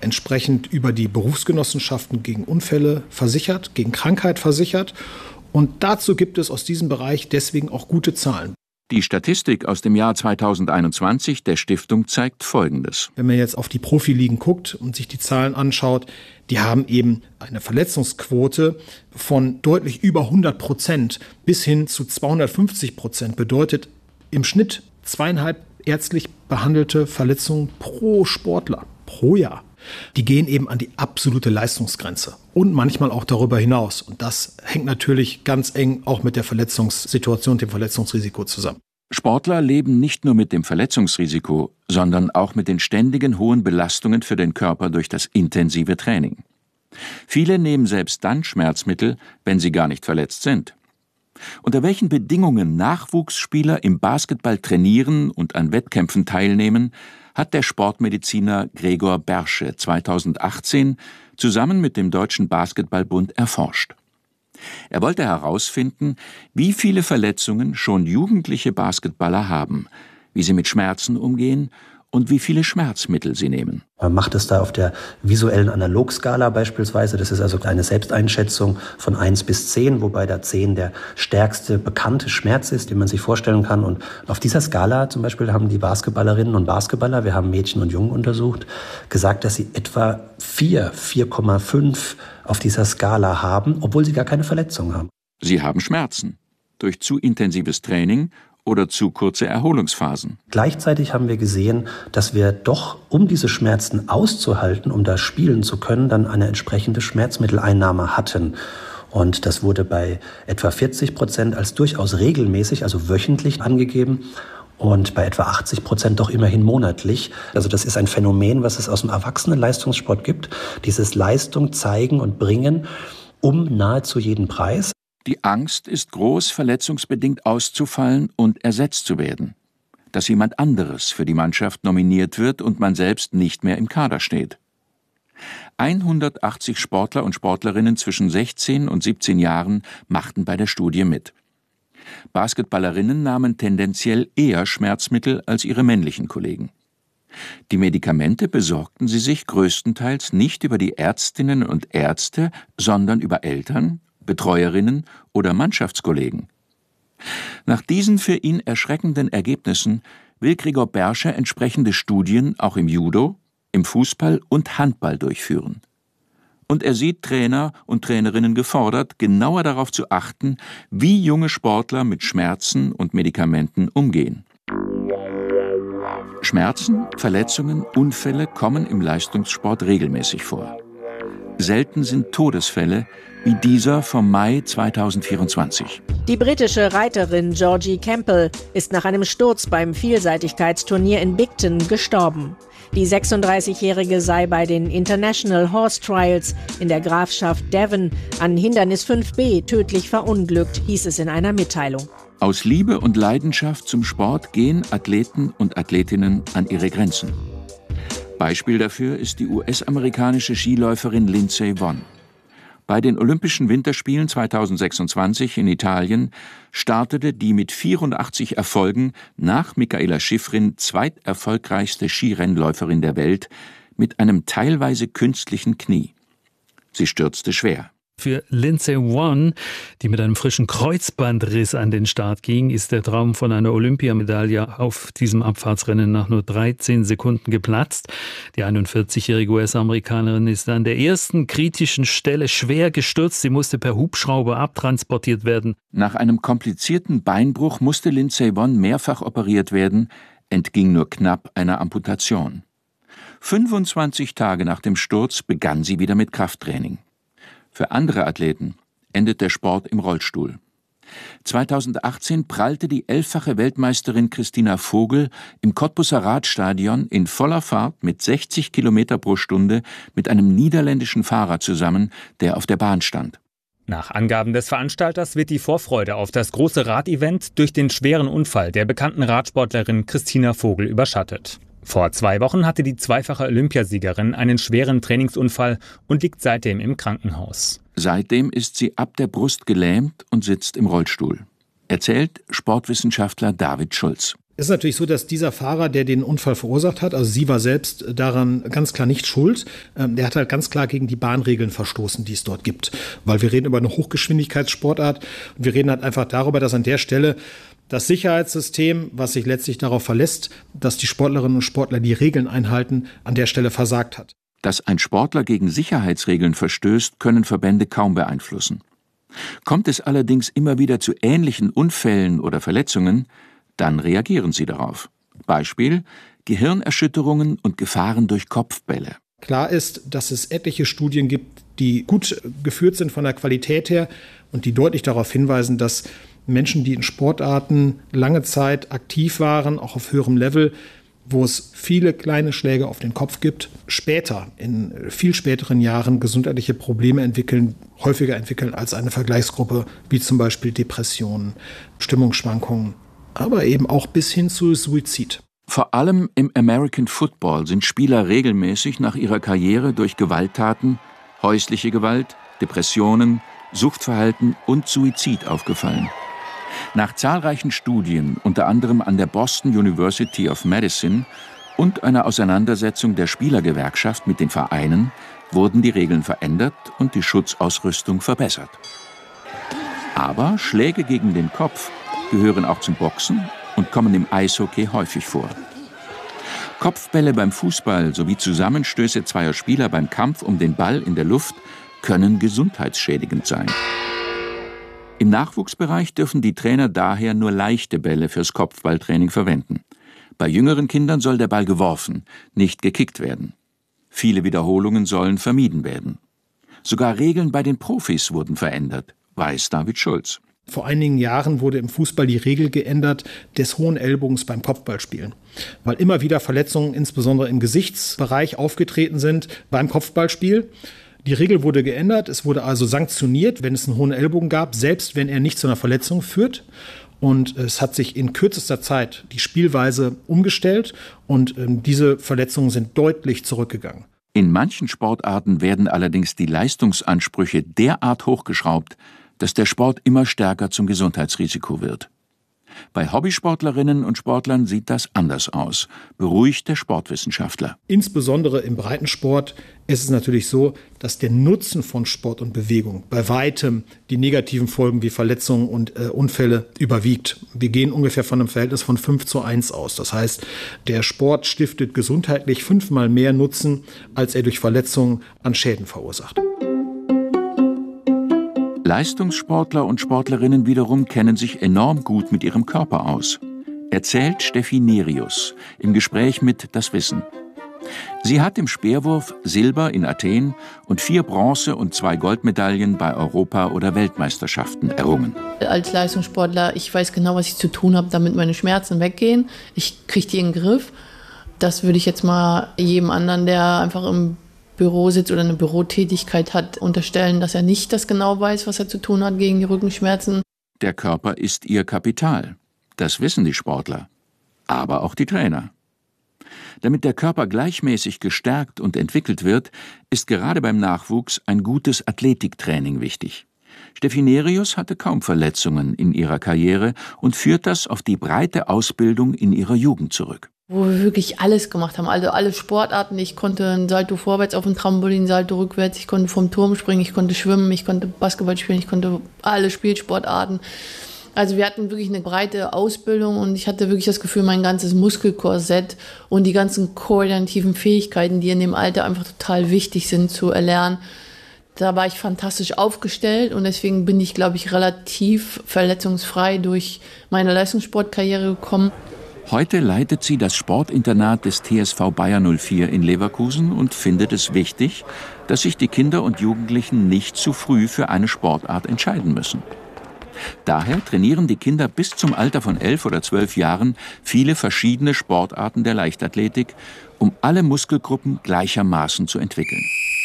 entsprechend über die Berufsgenossenschaften gegen Unfälle versichert, gegen Krankheit versichert. Und dazu gibt es aus diesem Bereich deswegen auch gute Zahlen. Die Statistik aus dem Jahr 2021 der Stiftung zeigt Folgendes. Wenn man jetzt auf die Profiligen guckt und sich die Zahlen anschaut, die haben eben eine Verletzungsquote von deutlich über 100% bis hin zu 250%. Bedeutet im Schnitt 2,5 ärztlich behandelte Verletzungen pro Sportler, pro Jahr. Die gehen eben an die absolute Leistungsgrenze und manchmal auch darüber hinaus. Und das hängt natürlich ganz eng auch mit der Verletzungssituation, dem Verletzungsrisiko zusammen. Sportler leben nicht nur mit dem Verletzungsrisiko, sondern auch mit den ständigen hohen Belastungen für den Körper durch das intensive Training. Viele nehmen selbst dann Schmerzmittel, wenn sie gar nicht verletzt sind. Unter welchen Bedingungen Nachwuchsspieler im Basketball trainieren und an Wettkämpfen teilnehmen, hat der Sportmediziner Gregor Bersche 2018 zusammen mit dem Deutschen Basketballbund erforscht. Er wollte herausfinden, wie viele Verletzungen schon jugendliche Basketballer haben, wie sie mit Schmerzen umgehen und wie viele Schmerzmittel sie nehmen. Man macht es da auf der visuellen Analogskala beispielsweise. Das ist also eine Selbsteinschätzung von 1 bis 10, wobei da 10 der stärkste bekannte Schmerz ist, den man sich vorstellen kann. Und auf dieser Skala zum Beispiel haben die Basketballerinnen und Basketballer, wir haben Mädchen und Jungen untersucht, gesagt, dass sie etwa 4,5 auf dieser Skala haben, obwohl sie gar keine Verletzung haben. Sie haben Schmerzen durch zu intensives Training oder zu kurze Erholungsphasen. Gleichzeitig haben wir gesehen, dass wir doch, um diese Schmerzen auszuhalten, um da spielen zu können, dann eine entsprechende Schmerzmitteleinnahme hatten. Und das wurde bei etwa 40% als durchaus regelmäßig, also wöchentlich angegeben. Und bei etwa 80% doch immerhin monatlich. Also das ist ein Phänomen, was es aus dem Erwachsenenleistungssport gibt. Dieses Leistung zeigen und bringen um nahezu jeden Preis. Die Angst ist groß, verletzungsbedingt auszufallen und ersetzt zu werden. Dass jemand anderes für die Mannschaft nominiert wird und man selbst nicht mehr im Kader steht. 180 Sportler und Sportlerinnen zwischen 16 und 17 Jahren machten bei der Studie mit. Basketballerinnen nahmen tendenziell eher Schmerzmittel als ihre männlichen Kollegen. Die Medikamente besorgten sie sich größtenteils nicht über die Ärztinnen und Ärzte, sondern über Eltern, Betreuerinnen oder Mannschaftskollegen. Nach diesen für ihn erschreckenden Ergebnissen will Gregor Bersche entsprechende Studien auch im Judo, im Fußball und Handball durchführen. Und er sieht Trainer und Trainerinnen gefordert, genauer darauf zu achten, wie junge Sportler mit Schmerzen und Medikamenten umgehen. Schmerzen, Verletzungen, Unfälle kommen im Leistungssport regelmäßig vor. Selten sind Todesfälle wie dieser vom Mai 2024. Die britische Reiterin Georgie Campbell ist nach einem Sturz beim Vielseitigkeitsturnier in Bicton gestorben. Die 36-Jährige sei bei den International Horse Trials in der Grafschaft Devon an Hindernis 5b tödlich verunglückt, hieß es in einer Mitteilung. Aus Liebe und Leidenschaft zum Sport gehen Athleten und Athletinnen an ihre Grenzen. Beispiel dafür ist die US-amerikanische Skiläuferin Lindsey Vonn. Bei den Olympischen Winterspielen 2026 in Italien startete die mit 84 Erfolgen nach Mikaela Shiffrin zweiterfolgreichste Skirennläuferin der Welt mit einem teilweise künstlichen Knie. Sie stürzte schwer. Für Lindsey Vonn, die mit einem frischen Kreuzbandriss an den Start ging, ist der Traum von einer Olympiamedaille auf diesem Abfahrtsrennen nach nur 13 Sekunden geplatzt. Die 41-jährige US-Amerikanerin ist an der ersten kritischen Stelle schwer gestürzt. Sie musste per Hubschrauber abtransportiert werden. Nach einem komplizierten Beinbruch musste Lindsey Vonn mehrfach operiert werden, entging nur knapp einer Amputation. 25 Tage nach dem Sturz begann sie wieder mit Krafttraining. Für andere Athleten endet der Sport im Rollstuhl. 2018 prallte die 11-fache Weltmeisterin Christina Vogel im Cottbuser Radstadion in voller Fahrt mit 60 Kilometer pro Stunde mit einem niederländischen Fahrer zusammen, der auf der Bahn stand. Nach Angaben des Veranstalters wird die Vorfreude auf das große Radevent durch den schweren Unfall der bekannten Radsportlerin Christina Vogel überschattet. Vor 2 Wochen hatte die zweifache Olympiasiegerin einen schweren Trainingsunfall und liegt seitdem im Krankenhaus. Seitdem ist sie ab der Brust gelähmt und sitzt im Rollstuhl, erzählt Sportwissenschaftler David Schulz. Es ist natürlich so, dass dieser Fahrer, der den Unfall verursacht hat, also sie war selbst daran ganz klar nicht schuld, der hat halt ganz klar gegen die Bahnregeln verstoßen, die es dort gibt. Weil wir reden über eine Hochgeschwindigkeitssportart und wir reden halt einfach darüber, dass an der Stelle das Sicherheitssystem, was sich letztlich darauf verlässt, dass die Sportlerinnen und Sportler die Regeln einhalten, an der Stelle versagt hat. Dass ein Sportler gegen Sicherheitsregeln verstößt, können Verbände kaum beeinflussen. Kommt es allerdings immer wieder zu ähnlichen Unfällen oder Verletzungen, dann reagieren sie darauf. Beispiel: Gehirnerschütterungen und Gefahren durch Kopfbälle. Klar ist, dass es etliche Studien gibt, die gut geführt sind von der Qualität her und die deutlich darauf hinweisen, dass Menschen, die in Sportarten lange Zeit aktiv waren, auch auf höherem Level, wo es viele kleine Schläge auf den Kopf gibt, später, in viel späteren Jahren gesundheitliche Probleme häufiger entwickeln als eine Vergleichsgruppe, wie zum Beispiel Depressionen, Stimmungsschwankungen, aber eben auch bis hin zu Suizid. Vor allem im American Football sind Spieler regelmäßig nach ihrer Karriere durch Gewalttaten, häusliche Gewalt, Depressionen, Suchtverhalten und Suizid aufgefallen. Nach zahlreichen Studien, unter anderem an der Boston University of Medicine und einer Auseinandersetzung der Spielergewerkschaft mit den Vereinen, wurden die Regeln verändert und die Schutzausrüstung verbessert. Aber Schläge gegen den Kopf gehören auch zum Boxen und kommen im Eishockey häufig vor. Kopfbälle beim Fußball sowie Zusammenstöße zweier Spieler beim Kampf um den Ball in der Luft können gesundheitsschädigend sein. Im Nachwuchsbereich dürfen die Trainer daher nur leichte Bälle fürs Kopfballtraining verwenden. Bei jüngeren Kindern soll der Ball geworfen, nicht gekickt werden. Viele Wiederholungen sollen vermieden werden. Sogar Regeln bei den Profis wurden verändert, weiß David Schulz. Vor einigen Jahren wurde im Fußball die Regel geändert des hohen Ellbogens beim Kopfballspielen, weil immer wieder Verletzungen insbesondere im Gesichtsbereich aufgetreten sind beim Kopfballspiel. Die Regel wurde geändert, es wurde also sanktioniert, wenn es einen hohen Ellbogen gab, selbst wenn er nicht zu einer Verletzung führt. Und es hat sich in kürzester Zeit die Spielweise umgestellt und diese Verletzungen sind deutlich zurückgegangen. In manchen Sportarten werden allerdings die Leistungsansprüche derart hochgeschraubt, dass der Sport immer stärker zum Gesundheitsrisiko wird. Bei Hobbysportlerinnen und Sportlern sieht das anders aus, beruhigt der Sportwissenschaftler. Insbesondere im Breitensport ist es natürlich so, dass der Nutzen von Sport und Bewegung bei weitem die negativen Folgen wie Verletzungen und Unfälle überwiegt. Wir gehen ungefähr von einem Verhältnis von 5:1 aus. Das heißt, der Sport stiftet gesundheitlich 5-mal mehr Nutzen, als er durch Verletzungen an Schäden verursacht. Leistungssportler und Sportlerinnen wiederum kennen sich enorm gut mit ihrem Körper aus, erzählt Steffi Nerius im Gespräch mit Das Wissen. Sie hat im Speerwurf Silber in Athen und 4 Bronze- und 2 Goldmedaillen bei Europa- oder Weltmeisterschaften errungen. Als Leistungssportler, ich weiß genau, was ich zu tun habe, damit meine Schmerzen weggehen. Ich kriege die in den Griff. Das würde ich jetzt mal jedem anderen, der einfach im Büro sitzt oder eine Bürotätigkeit hat, unterstellen, dass er nicht das genau weiß, was er zu tun hat gegen die Rückenschmerzen. Der Körper ist ihr Kapital. Das wissen die Sportler, aber auch die Trainer. Damit der Körper gleichmäßig gestärkt und entwickelt wird, ist gerade beim Nachwuchs ein gutes Athletiktraining wichtig. Steffi Nerius hatte kaum Verletzungen in ihrer Karriere und führt das auf die breite Ausbildung in ihrer Jugend zurück. Wo wir wirklich alles gemacht haben, also alle Sportarten. Ich konnte ein Salto vorwärts auf dem Trampolin, Salto rückwärts, ich konnte vom Turm springen, ich konnte schwimmen, ich konnte Basketball spielen, ich konnte alle Spielsportarten. Also wir hatten wirklich eine breite Ausbildung und ich hatte wirklich das Gefühl, mein ganzes Muskelkorsett und die ganzen koordinativen Fähigkeiten, die in dem Alter einfach total wichtig sind zu erlernen, da war ich fantastisch aufgestellt und deswegen bin ich, glaube ich, relativ verletzungsfrei durch meine Leistungssportkarriere gekommen. Heute leitet sie das Sportinternat des TSV Bayer 04 in Leverkusen und findet es wichtig, dass sich die Kinder und Jugendlichen nicht zu früh für eine Sportart entscheiden müssen. Daher trainieren die Kinder bis zum Alter von 11 oder 12 Jahren viele verschiedene Sportarten der Leichtathletik, um alle Muskelgruppen gleichermaßen zu entwickeln.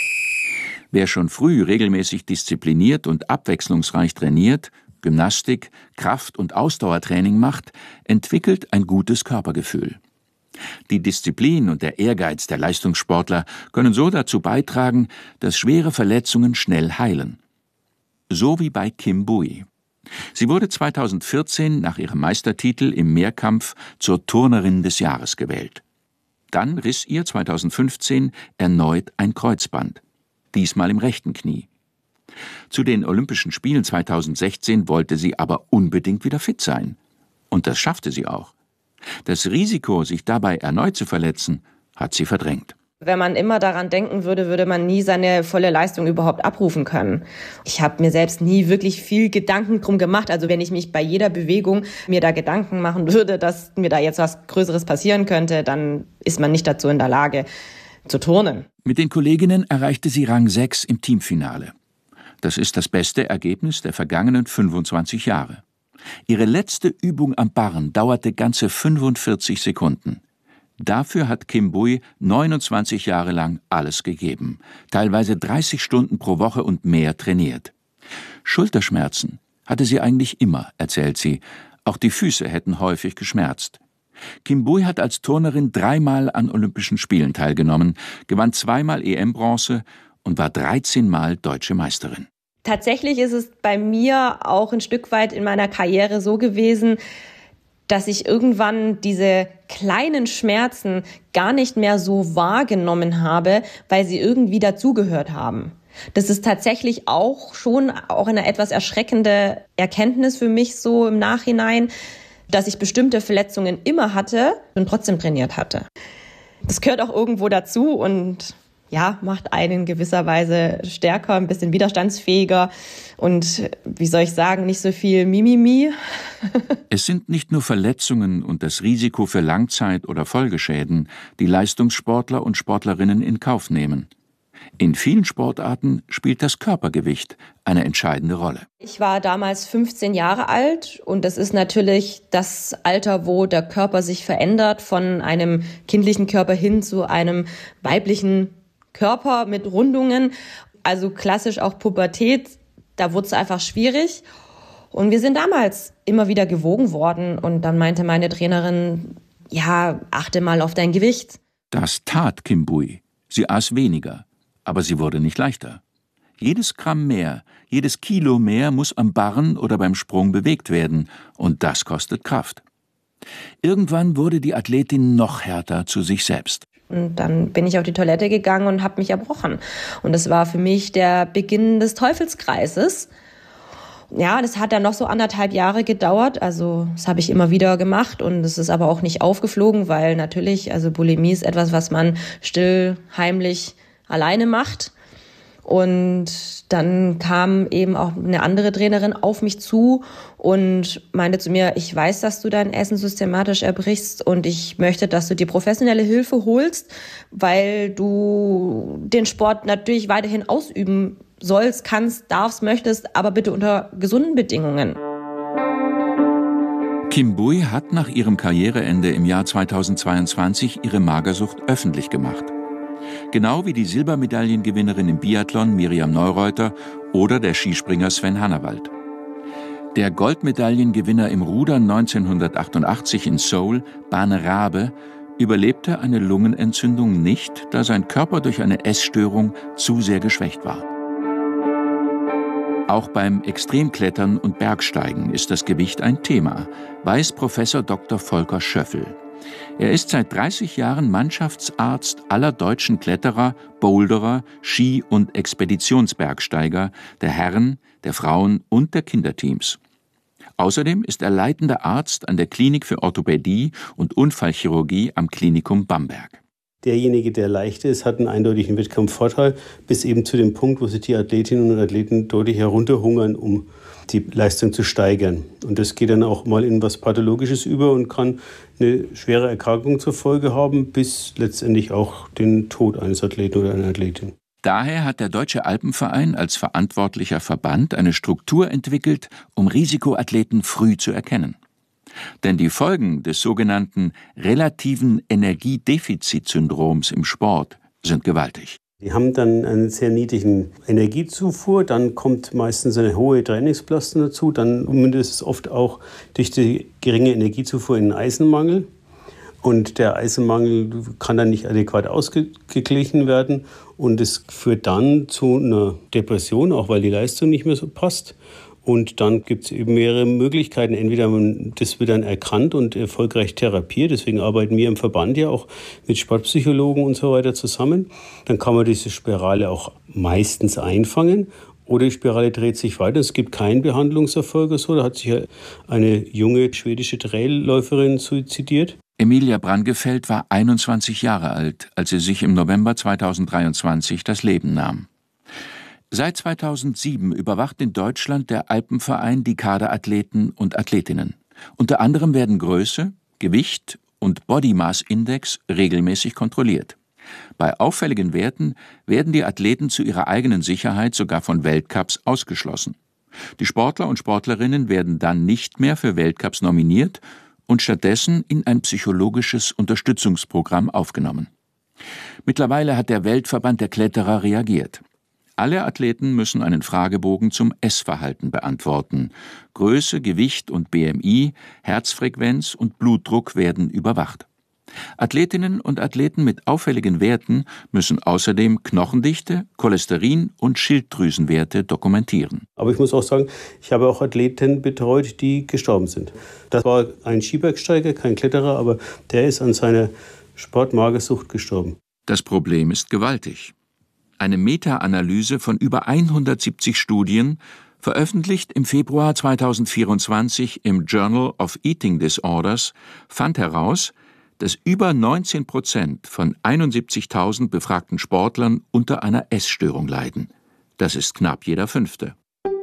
Wer schon früh regelmäßig diszipliniert und abwechslungsreich trainiert, Gymnastik, Kraft- und Ausdauertraining macht, entwickelt ein gutes Körpergefühl. Die Disziplin und der Ehrgeiz der Leistungssportler können so dazu beitragen, dass schwere Verletzungen schnell heilen. So wie bei Kim Bui. Sie wurde 2014 nach ihrem Meistertitel im Mehrkampf zur Turnerin des Jahres gewählt. Dann riss ihr 2015 erneut ein Kreuzband, diesmal im rechten Knie. Zu den Olympischen Spielen 2016 wollte sie aber unbedingt wieder fit sein. Und das schaffte sie auch. Das Risiko, sich dabei erneut zu verletzen, hat sie verdrängt. Wenn man immer daran denken würde, würde man nie seine volle Leistung überhaupt abrufen können. Ich habe mir selbst nie wirklich viel Gedanken drum gemacht. Also wenn ich mich bei jeder Bewegung mir da Gedanken machen würde, dass mir da jetzt was Größeres passieren könnte, dann ist man nicht dazu in der Lage zu turnen. Mit den Kolleginnen erreichte sie Rang 6 im Teamfinale. Das ist das beste Ergebnis der vergangenen 25 Jahre. Ihre letzte Übung am Barren dauerte ganze 45 Sekunden. Dafür hat Kim Bui 29 Jahre lang alles gegeben, teilweise 30 Stunden pro Woche und mehr trainiert. Schulterschmerzen hatte sie eigentlich immer, erzählt sie. Auch die Füße hätten häufig geschmerzt. Kim Bui hat als Turnerin 3-mal an Olympischen Spielen teilgenommen, gewann 2-mal EM-Bronze und war 13-mal deutsche Meisterin. Tatsächlich ist es bei mir auch ein Stück weit in meiner Karriere so gewesen, dass ich irgendwann diese kleinen Schmerzen gar nicht mehr so wahrgenommen habe, weil sie irgendwie dazugehört haben. Das ist tatsächlich auch eine etwas erschreckende Erkenntnis für mich so im Nachhinein, dass ich bestimmte Verletzungen immer hatte und trotzdem trainiert hatte. Das gehört auch irgendwo dazu und ja, macht einen in gewisser Weise stärker, ein bisschen widerstandsfähiger und, wie soll ich sagen, nicht so viel Mimimi. Es sind nicht nur Verletzungen und das Risiko für Langzeit- oder Folgeschäden, die Leistungssportler und Sportlerinnen in Kauf nehmen. In vielen Sportarten spielt das Körpergewicht eine entscheidende Rolle. Ich war damals 15 Jahre alt und das ist natürlich das Alter, wo der Körper sich verändert von einem kindlichen Körper hin zu einem weiblichen Körper mit Rundungen, also klassisch auch Pubertät, da wurde es einfach schwierig. Und wir sind damals immer wieder gewogen worden und dann meinte meine Trainerin, ja, achte mal auf dein Gewicht. Das tat Kim Bui. Sie aß weniger, aber sie wurde nicht leichter. Jedes Gramm mehr, jedes Kilo mehr muss am Barren oder beim Sprung bewegt werden und das kostet Kraft. Irgendwann wurde die Athletin noch härter zu sich selbst. Und dann bin ich auf die Toilette gegangen und habe mich erbrochen. Und das war für mich der Beginn des Teufelskreises. Ja, das hat dann noch so 1,5 Jahre gedauert. Also das habe ich immer wieder gemacht und es ist aber auch nicht aufgeflogen, weil natürlich, also Bulimie ist etwas, was man still, heimlich alleine macht. Und dann kam eben auch eine andere Trainerin auf mich zu und meinte zu mir, ich weiß, dass du dein Essen systematisch erbrichst und ich möchte, dass du dir professionelle Hilfe holst, weil du den Sport natürlich weiterhin ausüben sollst, kannst, darfst, möchtest, aber bitte unter gesunden Bedingungen. Kim Bui hat nach ihrem Karriereende im Jahr 2022 ihre Magersucht öffentlich gemacht. Genau wie die Silbermedaillengewinnerin im Biathlon Miriam Neureuter oder der Skispringer Sven Hannawald. Der Goldmedaillengewinner im Rudern 1988 in Seoul, Bane Rabe, überlebte eine Lungenentzündung nicht, da sein Körper durch eine Essstörung zu sehr geschwächt war. Auch beim Extremklettern und Bergsteigen ist das Gewicht ein Thema, weiß Professor Dr. Volker Schöffel. Er ist seit 30 Jahren Mannschaftsarzt aller deutschen Kletterer, Boulderer, Ski- und Expeditionsbergsteiger, der Herren, der Frauen- und der Kinderteams. Außerdem ist er leitender Arzt an der Klinik für Orthopädie und Unfallchirurgie am Klinikum Bamberg. Derjenige, der leicht ist, hat einen eindeutigen Wettkampfvorteil, bis eben zu dem Punkt, wo sich die Athletinnen und Athleten deutlich herunterhungern, um die Leistung zu steigern. Und das geht dann auch mal in was Pathologisches über und kann eine schwere Erkrankung zur Folge haben, bis letztendlich auch den Tod eines Athleten oder einer Athletin. Daher hat der Deutsche Alpenverein als verantwortlicher Verband eine Struktur entwickelt, um Risikoathleten früh zu erkennen. Denn die Folgen des sogenannten relativen Energiedefizitsyndroms im Sport sind gewaltig. Die haben dann einen sehr niedrigen Energiezufuhr, dann kommt meistens eine hohe Trainingsbelastung dazu, dann mündet es oft auch durch die geringe Energiezufuhr in einen Eisenmangel. Und der Eisenmangel kann dann nicht adäquat ausgeglichen werden und es führt dann zu einer Depression, auch weil die Leistung nicht mehr so passt. Und dann gibt es eben mehrere Möglichkeiten. Entweder das wird dann erkannt und erfolgreich therapiert. Deswegen arbeiten wir im Verband ja auch mit Sportpsychologen und so weiter zusammen. Dann kann man diese Spirale auch meistens einfangen. Oder die Spirale dreht sich weiter. Es gibt keinen Behandlungserfolg oder so. Da hat sich ja eine junge schwedische Trailläuferin suizidiert. Emilia Brangefeld war 21 Jahre alt, als sie sich im November 2023 das Leben nahm. Seit 2007 überwacht in Deutschland der Alpenverein die Kaderathleten und Athletinnen. Unter anderem werden Größe, Gewicht und Body Mass Index regelmäßig kontrolliert. Bei auffälligen Werten werden die Athleten zu ihrer eigenen Sicherheit sogar von Weltcups ausgeschlossen. Die Sportler und Sportlerinnen werden dann nicht mehr für Weltcups nominiert und stattdessen in ein psychologisches Unterstützungsprogramm aufgenommen. Mittlerweile hat der Weltverband der Kletterer reagiert. Alle Athleten müssen einen Fragebogen zum Essverhalten beantworten. Größe, Gewicht und BMI, Herzfrequenz und Blutdruck werden überwacht. Athletinnen und Athleten mit auffälligen Werten müssen außerdem Knochendichte, Cholesterin und Schilddrüsenwerte dokumentieren. Aber ich muss auch sagen, ich habe auch Athleten betreut, die gestorben sind. Das war ein Skibergsteiger, kein Kletterer, aber der ist an seiner Sportmagersucht gestorben. Das Problem ist gewaltig. Eine Meta-Analyse von über 170 Studien, veröffentlicht im Februar 2024 im Journal of Eating Disorders, fand heraus, dass über 19% von 71.000 befragten Sportlern unter einer Essstörung leiden. Das ist knapp jeder Fünfte.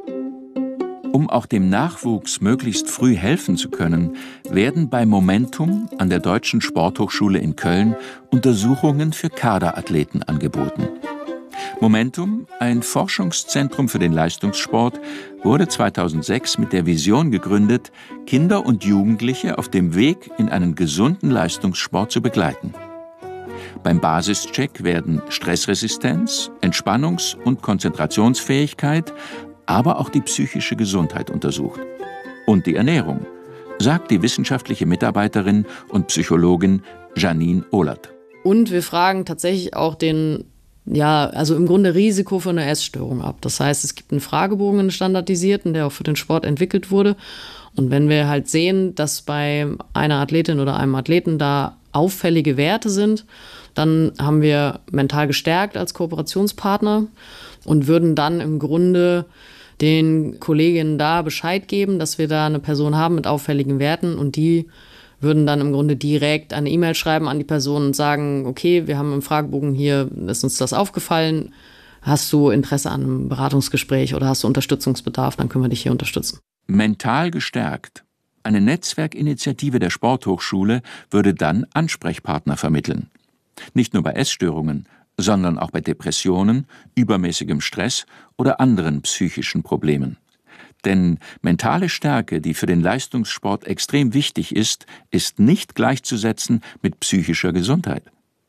Um auch dem Nachwuchs möglichst früh helfen zu können, werden bei Momentum an der Deutschen Sporthochschule in Köln Untersuchungen für Kaderathleten angeboten. Momentum, ein Forschungszentrum für den Leistungssport, wurde 2006 mit der Vision gegründet, Kinder und Jugendliche auf dem Weg in einen gesunden Leistungssport zu begleiten. Beim Basischeck werden Stressresistenz, Entspannungs- und Konzentrationsfähigkeit, aber auch die psychische Gesundheit untersucht. Und die Ernährung, sagt die wissenschaftliche Mitarbeiterin und Psychologin Janine Ohlert. Und wir fragen tatsächlich auch also im Grunde Risiko für eine Essstörung ab. Das heißt, es gibt einen Fragebogen, einen standardisierten, der auch für den Sport entwickelt wurde. Und wenn wir halt sehen, dass bei einer Athletin oder einem Athleten da auffällige Werte sind, dann haben wir Mental gestärkt als Kooperationspartner und würden dann im Grunde den Kolleginnen da Bescheid geben, dass wir da eine Person haben mit auffälligen Werten und die würden dann im Grunde direkt eine E-Mail schreiben an die Person und sagen, okay, wir haben im Fragebogen hier, ist uns das aufgefallen, hast du Interesse an einem Beratungsgespräch oder hast du Unterstützungsbedarf, dann können wir dich hier unterstützen. Mental gestärkt. Eine Netzwerkinitiative der Sporthochschule würde dann Ansprechpartner vermitteln. Nicht nur bei Essstörungen, sondern auch bei Depressionen, übermäßigem Stress oder anderen psychischen Problemen. Denn mentale Stärke, die für den Leistungssport extrem wichtig ist nicht gleichzusetzen mit psychischer Gesundheit.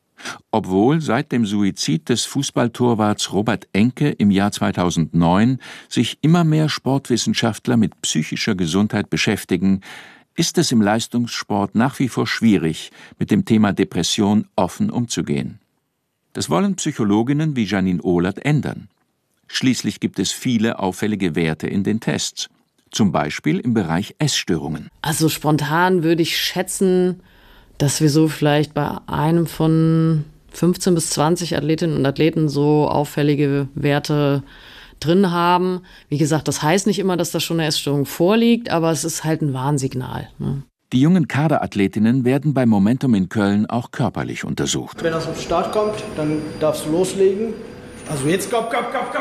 Obwohl seit dem Suizid des Fußballtorwarts Robert Enke im Jahr 2009 sich immer mehr Sportwissenschaftler mit psychischer Gesundheit beschäftigen, ist es im Leistungssport nach wie vor schwierig, mit dem Thema Depression offen umzugehen. Das wollen Psychologinnen wie Janine Ohlert ändern. Schließlich gibt es viele auffällige Werte in den Tests, zum Beispiel im Bereich Essstörungen. Also spontan würde ich schätzen, dass wir so vielleicht bei einem von 15 bis 20 Athletinnen und Athleten so auffällige Werte drin haben. Wie gesagt, das heißt nicht immer, dass da schon eine Essstörung vorliegt, aber es ist halt ein Warnsignal, ne? Die jungen Kaderathletinnen werden bei Momentum in Köln auch körperlich untersucht. Wenn das auf den Start kommt, dann darfst du loslegen. Also jetzt komm.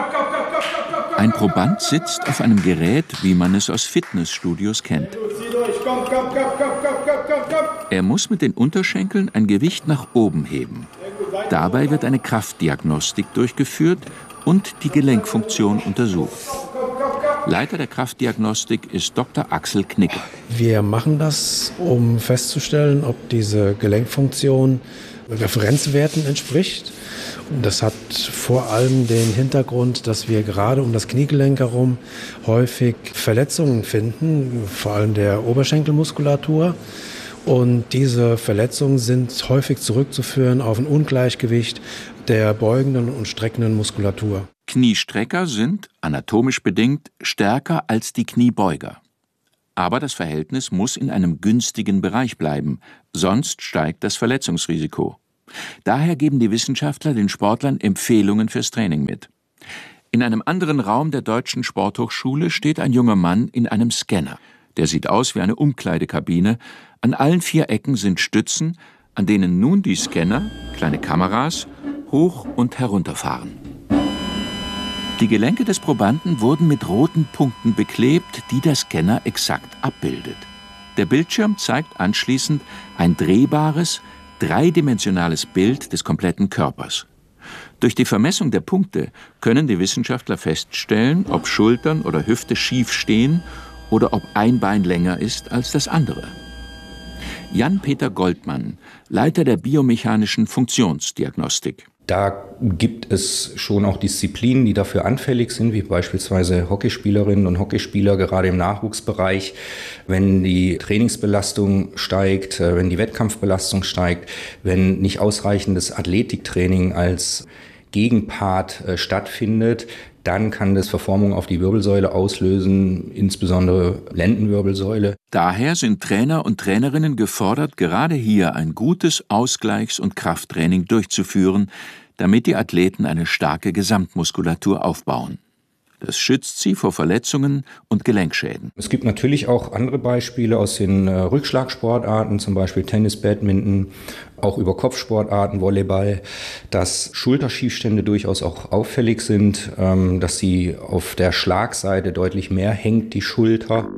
Ein Proband sitzt auf einem Gerät, wie man es aus Fitnessstudios kennt. Er muss mit den Unterschenkeln ein Gewicht nach oben heben. Dabei wird eine Kraftdiagnostik durchgeführt und die Gelenkfunktion untersucht. Leiter der Kraftdiagnostik ist Dr. Axel Knicke. Wir machen das, um festzustellen, ob diese Gelenkfunktion Referenzwerten entspricht. Das hat vor allem den Hintergrund, dass wir gerade um das Kniegelenk herum häufig Verletzungen finden, vor allem der Oberschenkelmuskulatur. Und diese Verletzungen sind häufig zurückzuführen auf ein Ungleichgewicht der beugenden und streckenden Muskulatur. Kniestrecker sind, anatomisch bedingt, stärker als die Kniebeuger. Aber das Verhältnis muss in einem günstigen Bereich bleiben, sonst steigt das Verletzungsrisiko. Daher geben die Wissenschaftler den Sportlern Empfehlungen fürs Training mit. In einem anderen Raum der Deutschen Sporthochschule steht ein junger Mann in einem Scanner. Der sieht aus wie eine Umkleidekabine. An allen 4 Ecken sind Stützen, an denen nun die Scanner, kleine Kameras, hoch und herunterfahren. Die Gelenke des Probanden wurden mit roten Punkten beklebt, die der Scanner exakt abbildet. Der Bildschirm zeigt anschließend ein drehbares, dreidimensionales Bild des kompletten Körpers. Durch die Vermessung der Punkte können die Wissenschaftler feststellen, ob Schultern oder Hüfte schief stehen oder ob ein Bein länger ist als das andere. Jan-Peter Goldmann, Leiter der biomechanischen Funktionsdiagnostik. Da gibt es schon auch Disziplinen, die dafür anfällig sind, wie beispielsweise Hockeyspielerinnen und Hockeyspieler, gerade im Nachwuchsbereich. Wenn die Trainingsbelastung steigt, wenn die Wettkampfbelastung steigt, wenn nicht ausreichendes Athletiktraining als Gegenpart stattfindet, dann kann das Verformung auf die Wirbelsäule auslösen, insbesondere Lendenwirbelsäule. Daher sind Trainer und Trainerinnen gefordert, gerade hier ein gutes Ausgleichs- und Krafttraining durchzuführen, damit die Athleten eine starke Gesamtmuskulatur aufbauen. Das schützt sie vor Verletzungen und Gelenkschäden. Es gibt natürlich auch andere Beispiele aus den Rückschlagsportarten, zum Beispiel Tennis, Badminton, auch über Kopfsportarten, Volleyball, dass Schulterschiefstände durchaus auch auffällig sind, dass sie auf der Schlagseite deutlich mehr hängt, die Schulter.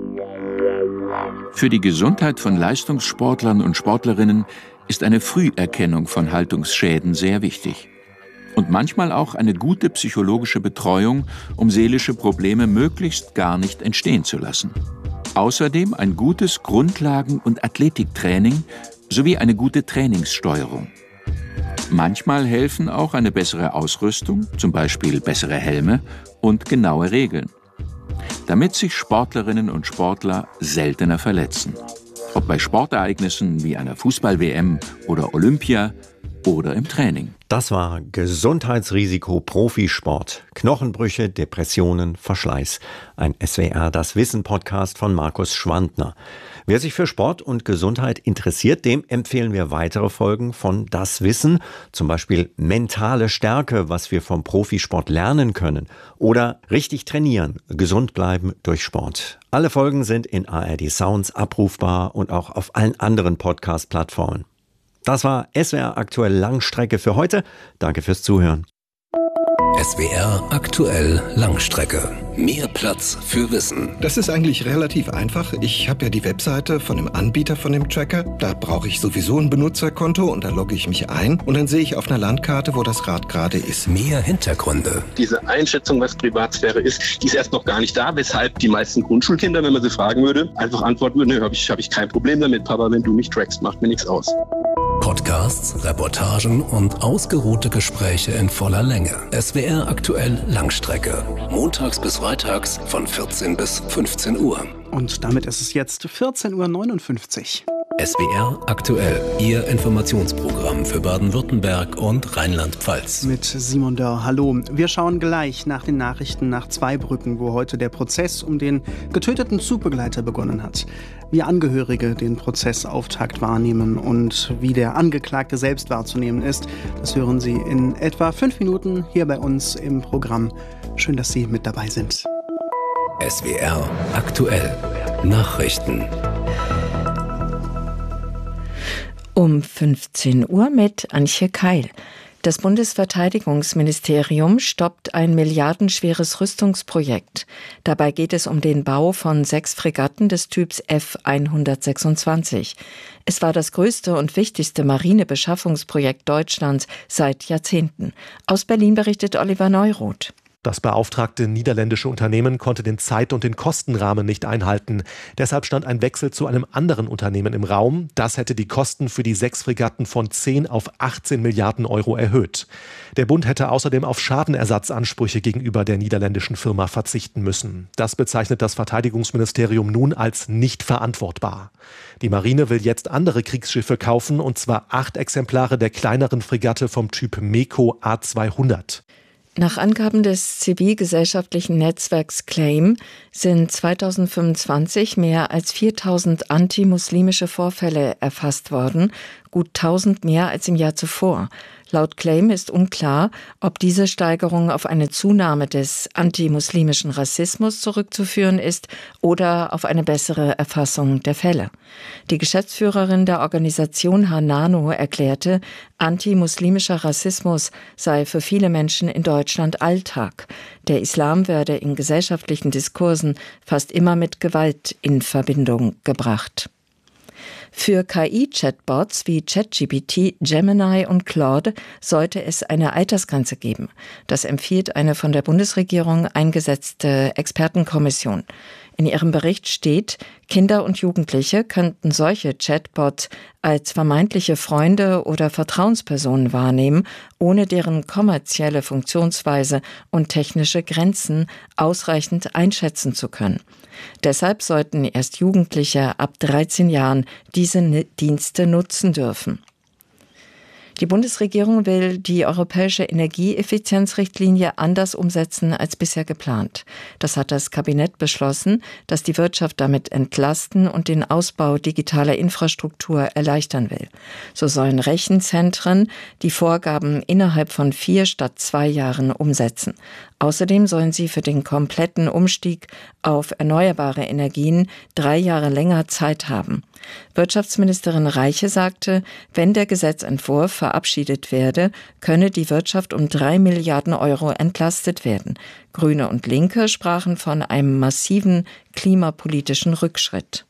Für die Gesundheit von Leistungssportlern und Sportlerinnen ist eine Früherkennung von Haltungsschäden sehr wichtig. Und manchmal auch eine gute psychologische Betreuung, um seelische Probleme möglichst gar nicht entstehen zu lassen. Außerdem ein gutes Grundlagen- und Athletiktraining sowie eine gute Trainingssteuerung. Manchmal helfen auch eine bessere Ausrüstung, zum Beispiel bessere Helme und genaue Regeln, damit sich Sportlerinnen und Sportler seltener verletzen. Ob bei Sportereignissen wie einer Fußball-WM oder Olympia oder im Training. Das war Gesundheitsrisiko Profisport. Knochenbrüche, Depressionen, Verschleiß. Ein SWR Das Wissen Podcast von Markus Schwandner. Wer sich für Sport und Gesundheit interessiert, dem empfehlen wir weitere Folgen von Das Wissen. Zum Beispiel mentale Stärke, was wir vom Profisport lernen können. Oder richtig trainieren, gesund bleiben durch Sport. Alle Folgen sind in ARD Sounds abrufbar und auch auf allen anderen Podcast-Plattformen. Das war SWR Aktuell Langstrecke für heute. Danke fürs Zuhören. SWR Aktuell Langstrecke. Mehr Platz für Wissen. Das ist eigentlich relativ einfach. Ich habe ja die Webseite von dem Anbieter von dem Tracker. Da brauche ich sowieso ein Benutzerkonto und da logge ich mich ein. Und dann sehe ich auf einer Landkarte, wo das Rad gerade ist. Mehr Hintergründe. Diese Einschätzung, was Privatsphäre ist, die ist erst noch gar nicht da. Weshalb die meisten Grundschulkinder, wenn man sie fragen würde, einfach antworten würden, nö, hab ich kein Problem damit, Papa, wenn du mich trackst, macht mir nichts aus. Podcasts, Reportagen und ausgeruhte Gespräche in voller Länge. SWR Aktuell Langstrecke. Montags bis freitags von 14 bis 15 Uhr. Und damit ist es jetzt 14:59 Uhr. SWR Aktuell, Ihr Informationsprogramm für Baden-Württemberg und Rheinland-Pfalz. Mit Simon Dörr, hallo. Wir schauen gleich nach den Nachrichten nach Zweibrücken, wo heute der Prozess um den getöteten Zugbegleiter begonnen hat. Wie Angehörige den Prozessauftakt wahrnehmen und wie der Angeklagte selbst wahrzunehmen ist, das hören Sie in etwa 5 Minuten hier bei uns im Programm. Schön, dass Sie mit dabei sind. SWR Aktuell, Nachrichten. Um 15 Uhr mit Antje Keil. Das Bundesverteidigungsministerium stoppt ein milliardenschweres Rüstungsprojekt. Dabei geht es um den Bau von 6 Fregatten des Typs F-126. Es war das größte und wichtigste Marinebeschaffungsprojekt Deutschlands seit Jahrzehnten. Aus Berlin berichtet Oliver Neuroth. Das beauftragte niederländische Unternehmen konnte den Zeit- und den Kostenrahmen nicht einhalten. Deshalb stand ein Wechsel zu einem anderen Unternehmen im Raum. Das hätte die Kosten für die 6 Fregatten von 10 auf 18 Milliarden Euro erhöht. Der Bund hätte außerdem auf Schadenersatzansprüche gegenüber der niederländischen Firma verzichten müssen. Das bezeichnet das Verteidigungsministerium nun als nicht verantwortbar. Die Marine will jetzt andere Kriegsschiffe kaufen, und zwar 8 Exemplare der kleineren Fregatte vom Typ MEKO A200. Nach Angaben des zivilgesellschaftlichen Netzwerks CLAIM sind 2025 mehr als 4000 antimuslimische Vorfälle erfasst worden, gut 1000 mehr als im Jahr zuvor. Laut CLAIM ist unklar, ob diese Steigerung auf eine Zunahme des antimuslimischen Rassismus zurückzuführen ist oder auf eine bessere Erfassung der Fälle. Die Geschäftsführerin der Organisation Hanano erklärte, antimuslimischer Rassismus sei für viele Menschen in Deutschland Alltag. Der Islam werde in gesellschaftlichen Diskursen fast immer mit Gewalt in Verbindung gebracht. Für KI-Chatbots wie ChatGPT, Gemini und Claude sollte es eine Altersgrenze geben. Das empfiehlt eine von der Bundesregierung eingesetzte Expertenkommission. In ihrem Bericht steht, Kinder und Jugendliche könnten solche Chatbots als vermeintliche Freunde oder Vertrauenspersonen wahrnehmen, ohne deren kommerzielle Funktionsweise und technische Grenzen ausreichend einschätzen zu können. Deshalb sollten erst Jugendliche ab 13 Jahren diese Dienste nutzen dürfen. Die Bundesregierung will die europäische Energieeffizienzrichtlinie anders umsetzen als bisher geplant. Das hat das Kabinett beschlossen, das die Wirtschaft damit entlasten und den Ausbau digitaler Infrastruktur erleichtern will. So sollen Rechenzentren die Vorgaben innerhalb von 4 statt 2 Jahren umsetzen. Außerdem sollen sie für den kompletten Umstieg auf erneuerbare Energien 3 Jahre länger Zeit haben. Wirtschaftsministerin Reiche sagte, wenn der Gesetzentwurf verabschiedet werde, könne die Wirtschaft um 3 Milliarden Euro entlastet werden. Grüne und Linke sprachen von einem massiven klimapolitischen Rückschritt.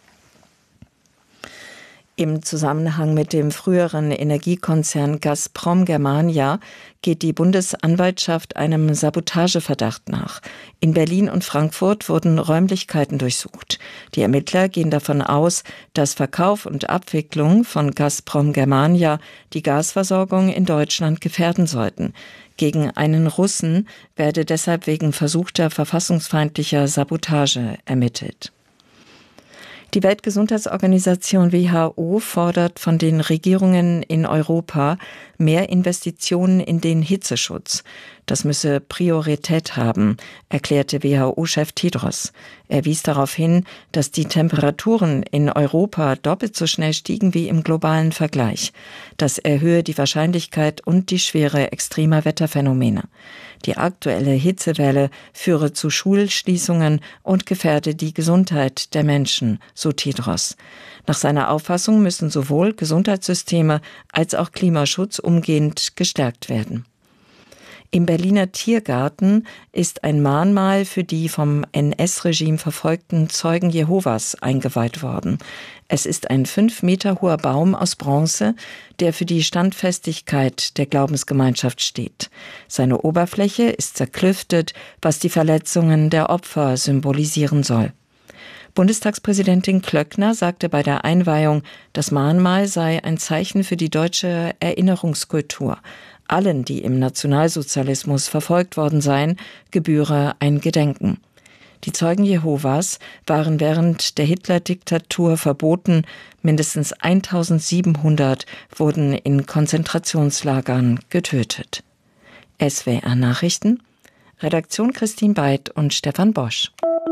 Im Zusammenhang mit dem früheren Energiekonzern Gazprom Germania geht die Bundesanwaltschaft einem Sabotageverdacht nach. In Berlin und Frankfurt wurden Räumlichkeiten durchsucht. Die Ermittler gehen davon aus, dass Verkauf und Abwicklung von Gazprom Germania die Gasversorgung in Deutschland gefährden sollten. Gegen einen Russen werde deshalb wegen versuchter verfassungsfeindlicher Sabotage ermittelt. Die Weltgesundheitsorganisation WHO fordert von den Regierungen in Europa mehr Investitionen in den Hitzeschutz. Das müsse Priorität haben, erklärte WHO-Chef Tedros. Er wies darauf hin, dass die Temperaturen in Europa doppelt so schnell stiegen wie im globalen Vergleich. Das erhöhe die Wahrscheinlichkeit und die Schwere extremer Wetterphänomene. Die aktuelle Hitzewelle führe zu Schulschließungen und gefährde die Gesundheit der Menschen, so Tedros. Nach seiner Auffassung müssen sowohl Gesundheitssysteme als auch Klimaschutz umgehend gestärkt werden. Im Berliner Tiergarten ist ein Mahnmal für die vom NS-Regime verfolgten Zeugen Jehovas eingeweiht worden. Es ist ein 5 Meter hoher Baum aus Bronze, der für die Standfestigkeit der Glaubensgemeinschaft steht. Seine Oberfläche ist zerklüftet, was die Verletzungen der Opfer symbolisieren soll. Bundestagspräsidentin Klöckner sagte bei der Einweihung, das Mahnmal sei ein Zeichen für die deutsche Erinnerungskultur. Allen, die im Nationalsozialismus verfolgt worden seien, gebühre ein Gedenken. Die Zeugen Jehovas waren während der Hitler-Diktatur verboten. Mindestens 1700 wurden in Konzentrationslagern getötet. SWR Nachrichten, Redaktion Christine Beid und Stefan Bosch.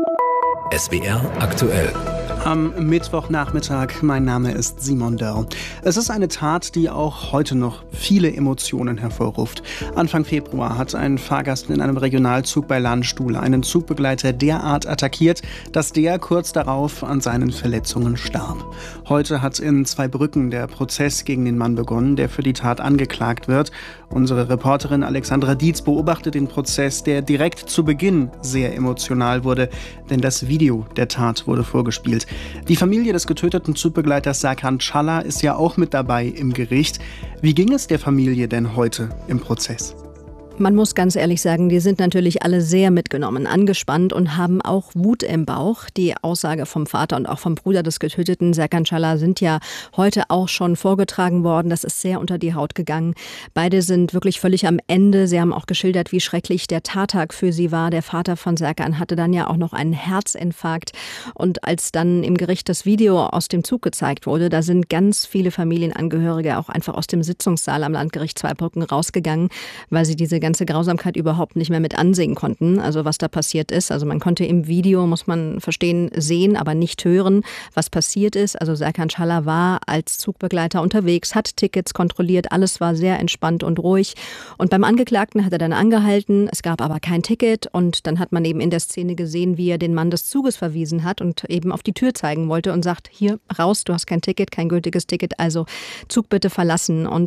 SWR aktuell. Am Mittwochnachmittag, mein Name ist Simon Dörr. Es ist eine Tat, die auch heute noch viele Emotionen hervorruft. Anfang Februar hat ein Fahrgast in einem Regionalzug bei Landstuhl einen Zugbegleiter derart attackiert, dass der kurz darauf an seinen Verletzungen starb. Heute hat in Zweibrücken der Prozess gegen den Mann begonnen, der für die Tat angeklagt wird. Unsere Reporterin Alexandra Dietz beobachtet den Prozess, der direkt zu Beginn sehr emotional wurde, denn das Video der Tat wurde vorgespielt. Die Familie des getöteten Zugbegleiters Serkan Çalla ist ja auch mit dabei im Gericht. Wie ging es der Familie denn heute im Prozess? Man muss ganz ehrlich sagen, die sind natürlich alle sehr mitgenommen, angespannt und haben auch Wut im Bauch. Die Aussage vom Vater und auch vom Bruder des Getöteten, Serkan Çalhar, sind ja heute auch schon vorgetragen worden. Das ist sehr unter die Haut gegangen. Beide sind wirklich völlig am Ende. Sie haben auch geschildert, wie schrecklich der Tattag für sie war. Der Vater von Serkan hatte dann ja auch noch einen Herzinfarkt. Und als dann im Gericht das Video aus dem Zug gezeigt wurde, da sind ganz viele Familienangehörige auch einfach aus dem Sitzungssaal am Landgericht Zweibrücken rausgegangen, weil sie diese ganze Grausamkeit überhaupt nicht mehr mit ansehen konnten, also was da passiert ist. Also man konnte im Video, muss man verstehen, sehen, aber nicht hören, was passiert ist. Also Serkan Çalhar war als Zugbegleiter unterwegs, hat Tickets kontrolliert, alles war sehr entspannt und ruhig. Und beim Angeklagten hat er dann angehalten, es gab aber kein Ticket und dann hat man eben in der Szene gesehen, wie er den Mann des Zuges verwiesen hat und eben auf die Tür zeigen wollte und sagt, hier raus, du hast kein Ticket, kein gültiges Ticket, also Zug bitte verlassen. Und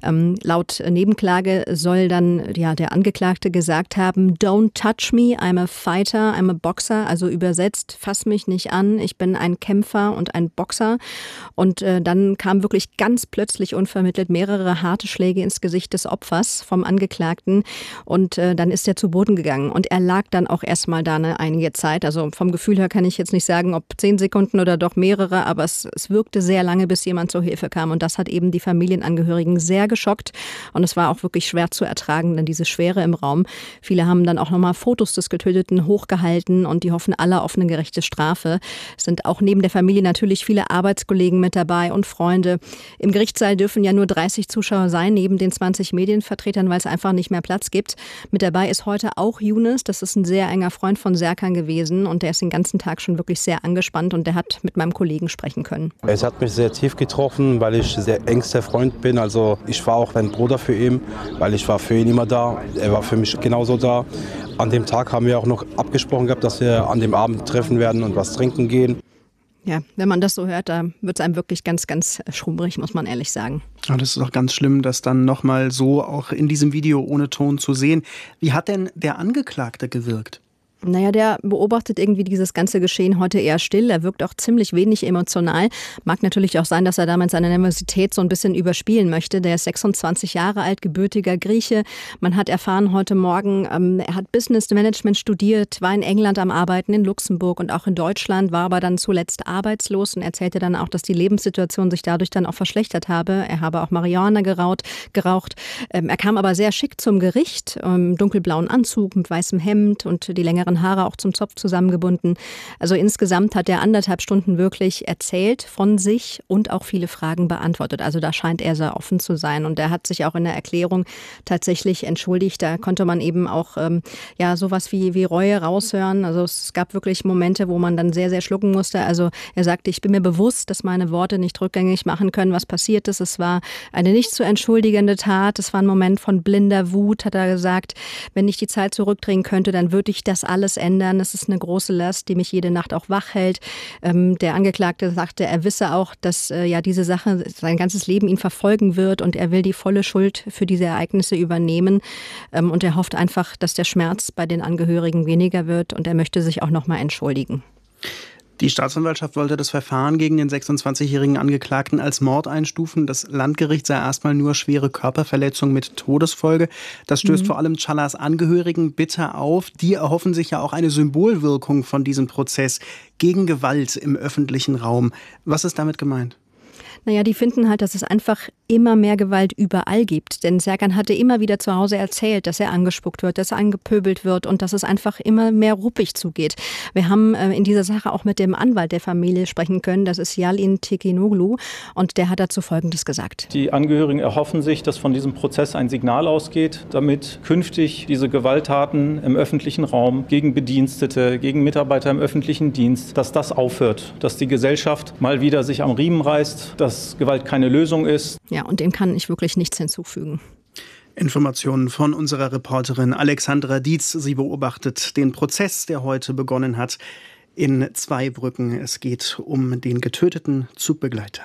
laut Nebenklage soll dann der Angeklagte gesagt haben, don't touch me, I'm a fighter, I'm a boxer, also übersetzt, fass mich nicht an, ich bin ein Kämpfer und ein Boxer. Und dann kam wirklich ganz plötzlich unvermittelt mehrere harte Schläge ins Gesicht des Opfers vom Angeklagten und dann ist er zu Boden gegangen und er lag dann auch erstmal da einige Zeit. Also vom Gefühl her kann ich jetzt nicht sagen, ob 10 Sekunden oder doch mehrere, aber es wirkte sehr lange, bis jemand zur Hilfe kam und das hat eben die Familienangehörigen sehr geschockt und es war auch wirklich schwer zu ertragen, denn diese Schwere im Raum. Viele haben dann auch nochmal Fotos des Getöteten hochgehalten und die hoffen alle auf eine gerechte Strafe. Es sind auch neben der Familie natürlich viele Arbeitskollegen mit dabei und Freunde. Im Gerichtssaal dürfen ja nur 30 Zuschauer sein, neben den 20 Medienvertretern, weil es einfach nicht mehr Platz gibt. Mit dabei ist heute auch Yunus, das ist ein sehr enger Freund von Serkan gewesen und der ist den ganzen Tag schon wirklich sehr angespannt und der hat mit meinem Kollegen sprechen können. Es hat mich sehr tief getroffen, weil ich sehr engster Freund bin. Also ich war auch ein Bruder für ihn, weil ich war für ihn immer da. Er war für mich genauso da. An dem Tag haben wir auch noch abgesprochen gehabt, dass wir an dem Abend treffen werden und was trinken gehen. Ja, wenn man das so hört, da wird es einem wirklich ganz, ganz schrumpelig, muss man ehrlich sagen. Ja, das ist doch ganz schlimm, das dann nochmal so auch in diesem Video ohne Ton zu sehen. Wie hat denn der Angeklagte gewirkt? Naja, der beobachtet irgendwie dieses ganze Geschehen heute eher still. Er wirkt auch ziemlich wenig emotional. Mag natürlich auch sein, dass er damals seine Nervosität so ein bisschen überspielen möchte. Der ist 26 Jahre alt, gebürtiger Grieche. Man hat erfahren heute Morgen, er hat Business Management studiert, war in England am Arbeiten, in Luxemburg und auch in Deutschland, war aber dann zuletzt arbeitslos und erzählte dann auch, dass die Lebenssituation sich dadurch dann auch verschlechtert habe. Er habe auch Marihuana geraucht. Er kam aber sehr schick zum Gericht, im dunkelblauen Anzug mit weißem Hemd und die längeren Haare auch zum Zopf zusammengebunden. Also insgesamt hat er 1,5 Stunden wirklich erzählt von sich und auch viele Fragen beantwortet. Also da scheint er sehr offen zu sein und er hat sich auch in der Erklärung tatsächlich entschuldigt. Da konnte man eben auch sowas wie Reue raushören. Also es gab wirklich Momente, wo man dann sehr, sehr schlucken musste. Also er sagte, ich bin mir bewusst, dass meine Worte nicht rückgängig machen können, was passiert ist. Es war eine nicht zu entschuldigende Tat. Es war ein Moment von blinder Wut, hat er gesagt. Wenn ich die Zeit zurückdrehen könnte, dann würde ich das alles ändern. Das ist eine große Last, die mich jede Nacht auch wach hält. Der Angeklagte sagte, er wisse auch, dass diese Sache sein ganzes Leben ihn verfolgen wird und er will die volle Schuld für diese Ereignisse übernehmen. Und er hofft einfach, dass der Schmerz bei den Angehörigen weniger wird und er möchte sich auch nochmal entschuldigen. Die Staatsanwaltschaft wollte das Verfahren gegen den 26-jährigen Angeklagten als Mord einstufen. Das Landgericht sah erstmal nur schwere Körperverletzung mit Todesfolge. Das stößt vor allem Çalhars Angehörigen bitter auf. Die erhoffen sich ja auch eine Symbolwirkung von diesem Prozess gegen Gewalt im öffentlichen Raum. Was ist damit gemeint? Naja, die finden halt, dass es einfach immer mehr Gewalt überall gibt. Denn Serkan hatte immer wieder zu Hause erzählt, dass er angespuckt wird, dass er angepöbelt wird und dass es einfach immer mehr ruppig zugeht. Wir haben in dieser Sache auch mit dem Anwalt der Familie sprechen können. Das ist Yalin Tekinoglu und der hat dazu Folgendes gesagt. Die Angehörigen erhoffen sich, dass von diesem Prozess ein Signal ausgeht, damit künftig diese Gewalttaten im öffentlichen Raum gegen Bedienstete, gegen Mitarbeiter im öffentlichen Dienst, dass das aufhört, dass die Gesellschaft mal wieder sich am Riemen reißt, dass Gewalt keine Lösung ist. Ja, und dem kann ich wirklich nichts hinzufügen. Informationen von unserer Reporterin Alexandra Dietz. Sie beobachtet den Prozess, der heute begonnen hat in Zweibrücken. Es geht um den getöteten Zugbegleiter.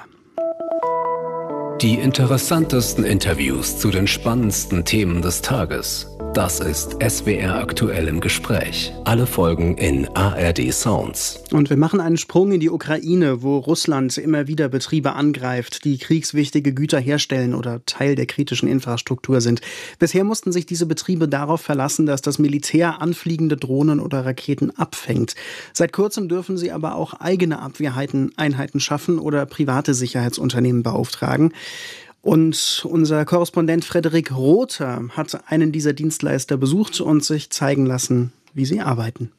Die interessantesten Interviews zu den spannendsten Themen des Tages. Das ist SWR aktuell im Gespräch. Alle Folgen in ARD Sounds. Und wir machen einen Sprung in die Ukraine, wo Russland immer wieder Betriebe angreift, die kriegswichtige Güter herstellen oder Teil der kritischen Infrastruktur sind. Bisher mussten sich diese Betriebe darauf verlassen, dass das Militär anfliegende Drohnen oder Raketen abfängt. Seit kurzem dürfen sie aber auch eigene Abwehreinheiten schaffen oder private Sicherheitsunternehmen beauftragen. Und unser Korrespondent Frederik Rother hat einen dieser Dienstleister besucht und sich zeigen lassen, wie sie arbeiten.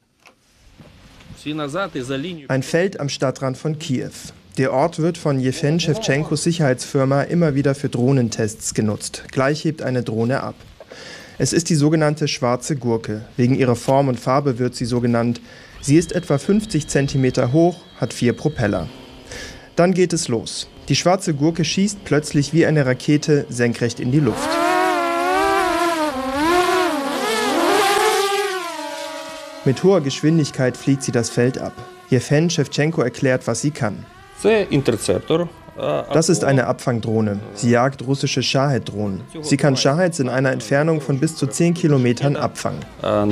Ein Feld am Stadtrand von Kiew. Der Ort wird von Jewgen Schewtschenkos Sicherheitsfirma immer wieder für Drohnentests genutzt. Gleich hebt eine Drohne ab. Es ist die sogenannte schwarze Gurke. Wegen ihrer Form und Farbe wird sie so genannt. Sie ist etwa 50 cm hoch, hat 4 Propeller. Dann geht es los. Die schwarze Gurke schießt plötzlich wie eine Rakete senkrecht in die Luft. Mit hoher Geschwindigkeit fliegt sie das Feld ab. Jewgen Schewtschenko erklärt, was sie kann. Das ist eine Abfangdrohne. Sie jagt russische Shahed-Drohnen. Sie kann Shaheds in einer Entfernung von bis zu 10 Kilometern abfangen.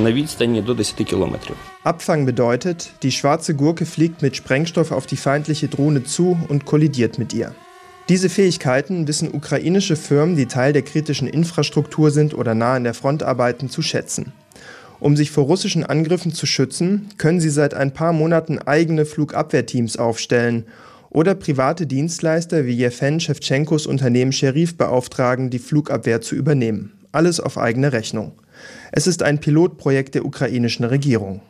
Abfang bedeutet, die schwarze Gurke fliegt mit Sprengstoff auf die feindliche Drohne zu und kollidiert mit ihr. Diese Fähigkeiten wissen ukrainische Firmen, die Teil der kritischen Infrastruktur sind oder nah an der Front arbeiten, zu schätzen. Um sich vor russischen Angriffen zu schützen, können sie seit ein paar Monaten eigene Flugabwehrteams aufstellen oder private Dienstleister wie Jewgen Schewtschenkos Unternehmen Scherif beauftragen, die Flugabwehr zu übernehmen. Alles auf eigene Rechnung. Es ist ein Pilotprojekt der ukrainischen Regierung.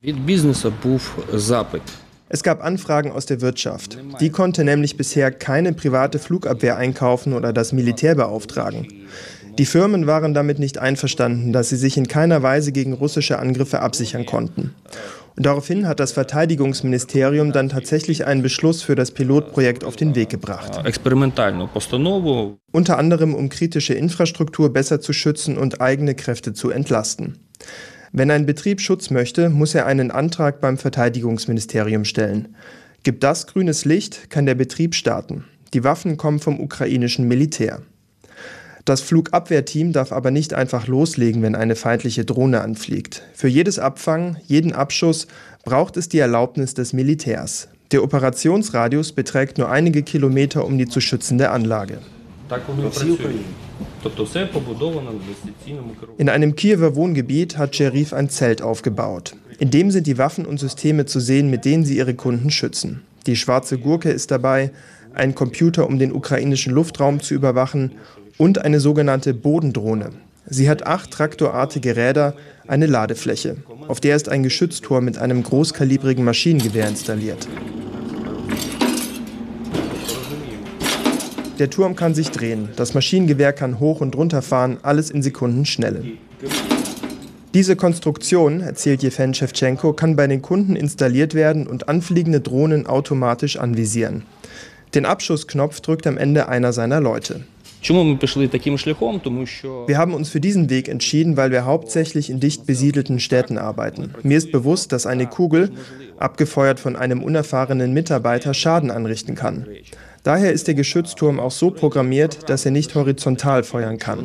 Es gab Anfragen aus der Wirtschaft. Die konnte nämlich bisher keine private Flugabwehr einkaufen oder das Militär beauftragen. Die Firmen waren damit nicht einverstanden, dass sie sich in keiner Weise gegen russische Angriffe absichern konnten. Und daraufhin hat das Verteidigungsministerium dann tatsächlich einen Beschluss für das Pilotprojekt auf den Weg gebracht. Unter anderem, um kritische Infrastruktur besser zu schützen und eigene Kräfte zu entlasten. Wenn ein Betrieb Schutz möchte, muss er einen Antrag beim Verteidigungsministerium stellen. Gibt das grünes Licht, kann der Betrieb starten. Die Waffen kommen vom ukrainischen Militär. Das Flugabwehrteam darf aber nicht einfach loslegen, wenn eine feindliche Drohne anfliegt. Für jedes Abfangen, jeden Abschuss braucht es die Erlaubnis des Militärs. Der Operationsradius beträgt nur einige Kilometer um die zu schützende Anlage. In einem Kiewer Wohngebiet hat Scherif ein Zelt aufgebaut. In dem sind die Waffen und Systeme zu sehen, mit denen sie ihre Kunden schützen. Die schwarze Gurke ist dabei, ein Computer, um den ukrainischen Luftraum zu überwachen, und eine sogenannte Bodendrohne. Sie hat 8 traktorartige Räder, eine Ladefläche. Auf der ist ein Geschütztor mit einem großkalibrigen Maschinengewehr installiert. Der Turm kann sich drehen, das Maschinengewehr kann hoch und runter fahren, alles in Sekundenschnelle. Diese Konstruktion, erzählt Jewgen Schewtschenko, kann bei den Kunden installiert werden und anfliegende Drohnen automatisch anvisieren. Den Abschussknopf drückt am Ende einer seiner Leute. Wir haben uns für diesen Weg entschieden, weil wir hauptsächlich in dicht besiedelten Städten arbeiten. Mir ist bewusst, dass eine Kugel, abgefeuert von einem unerfahrenen Mitarbeiter, Schaden anrichten kann. Daher ist der Geschützturm auch so programmiert, dass er nicht horizontal feuern kann,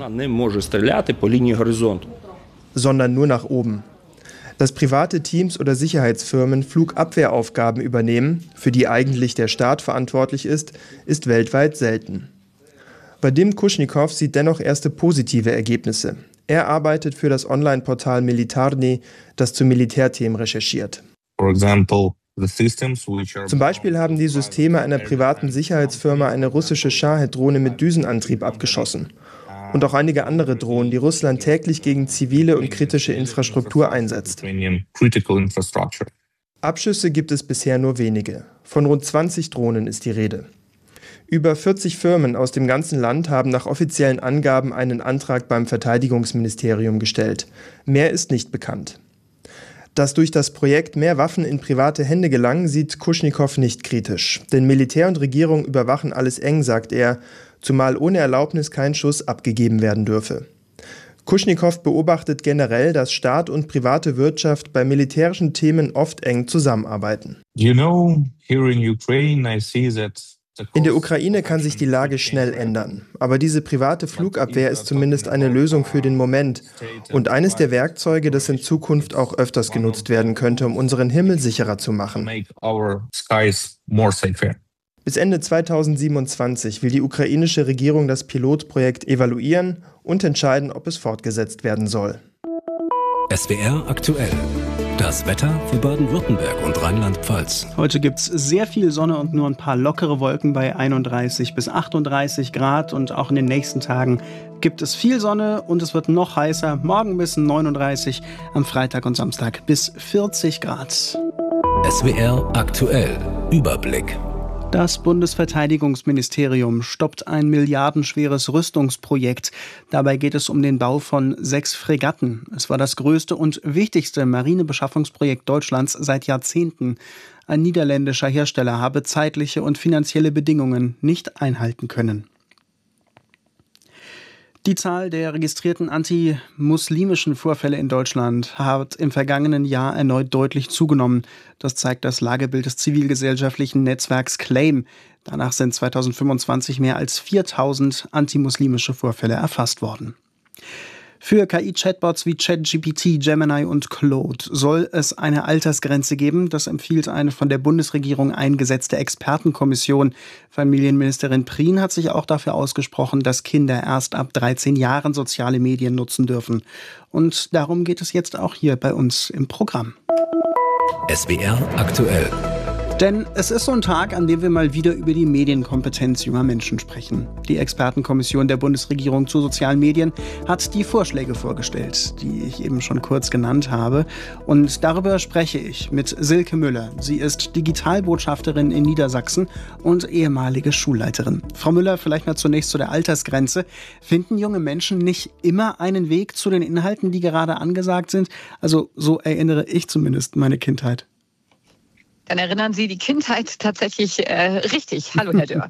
sondern nur nach oben. Dass private Teams oder Sicherheitsfirmen Flugabwehraufgaben übernehmen, für die eigentlich der Staat verantwortlich ist weltweit selten. Vadim Kushnikow sieht dennoch erste positive Ergebnisse. Er arbeitet für das Online-Portal Militarny, das zu Militärthemen recherchiert. Zum Beispiel haben die Systeme einer privaten Sicherheitsfirma eine russische Shahed-Drohne mit Düsenantrieb abgeschossen. Und auch einige andere Drohnen, die Russland täglich gegen zivile und kritische Infrastruktur einsetzt. Abschüsse gibt es bisher nur wenige. Von rund 20 Drohnen ist die Rede. Über 40 Firmen aus dem ganzen Land haben nach offiziellen Angaben einen Antrag beim Verteidigungsministerium gestellt. Mehr ist nicht bekannt. Dass durch das Projekt mehr Waffen in private Hände gelangen, sieht Kushnikow nicht kritisch. Denn Militär und Regierung überwachen alles eng, sagt er, zumal ohne Erlaubnis kein Schuss abgegeben werden dürfe. Kushnikow beobachtet generell, dass Staat und private Wirtschaft bei militärischen Themen oft eng zusammenarbeiten. Here in Ukraine I see that In der Ukraine kann sich die Lage schnell ändern. Aber diese private Flugabwehr ist zumindest eine Lösung für den Moment und eines der Werkzeuge, das in Zukunft auch öfters genutzt werden könnte, um unseren Himmel sicherer zu machen. Bis Ende 2027 will die ukrainische Regierung das Pilotprojekt evaluieren und entscheiden, ob es fortgesetzt werden soll. SWR aktuell. Das Wetter für Baden-Württemberg und Rheinland-Pfalz. Heute gibt es sehr viel Sonne und nur ein paar lockere Wolken bei 31 bis 38 Grad. Und auch in den nächsten Tagen gibt es viel Sonne und es wird noch heißer. Morgen bis 39, am Freitag und Samstag bis 40 Grad. SWR aktuell. Überblick. Das Bundesverteidigungsministerium stoppt ein milliardenschweres Rüstungsprojekt. Dabei geht es um den Bau von 6 Fregatten. Es war das größte und wichtigste Marinebeschaffungsprojekt Deutschlands seit Jahrzehnten. Ein niederländischer Hersteller habe zeitliche und finanzielle Bedingungen nicht einhalten können. Die Zahl der registrierten antimuslimischen Vorfälle in Deutschland hat im vergangenen Jahr erneut deutlich zugenommen. Das zeigt das Lagebild des zivilgesellschaftlichen Netzwerks CLAIM. Danach sind 2025 mehr als 4000 antimuslimische Vorfälle erfasst worden. Für KI-Chatbots wie ChatGPT, Gemini und Claude soll es eine Altersgrenze geben. Das empfiehlt eine von der Bundesregierung eingesetzte Expertenkommission. Familienministerin Prien hat sich auch dafür ausgesprochen, dass Kinder erst ab 13 Jahren soziale Medien nutzen dürfen. Und darum geht es jetzt auch hier bei uns im Programm. SWR aktuell. Denn es ist so ein Tag, an dem wir mal wieder über die Medienkompetenz junger Menschen sprechen. Die Expertenkommission der Bundesregierung zu sozialen Medien hat die Vorschläge vorgestellt, die ich eben schon kurz genannt habe. Und darüber spreche ich mit Silke Müller. Sie ist Digitalbotschafterin in Niedersachsen und ehemalige Schulleiterin. Frau Müller, vielleicht mal zunächst zu der Altersgrenze. Finden junge Menschen nicht immer einen Weg zu den Inhalten, die gerade angesagt sind? Also so erinnere ich zumindest meine Kindheit. Dann erinnern Sie die Kindheit tatsächlich richtig. Hallo, Herr Dörr.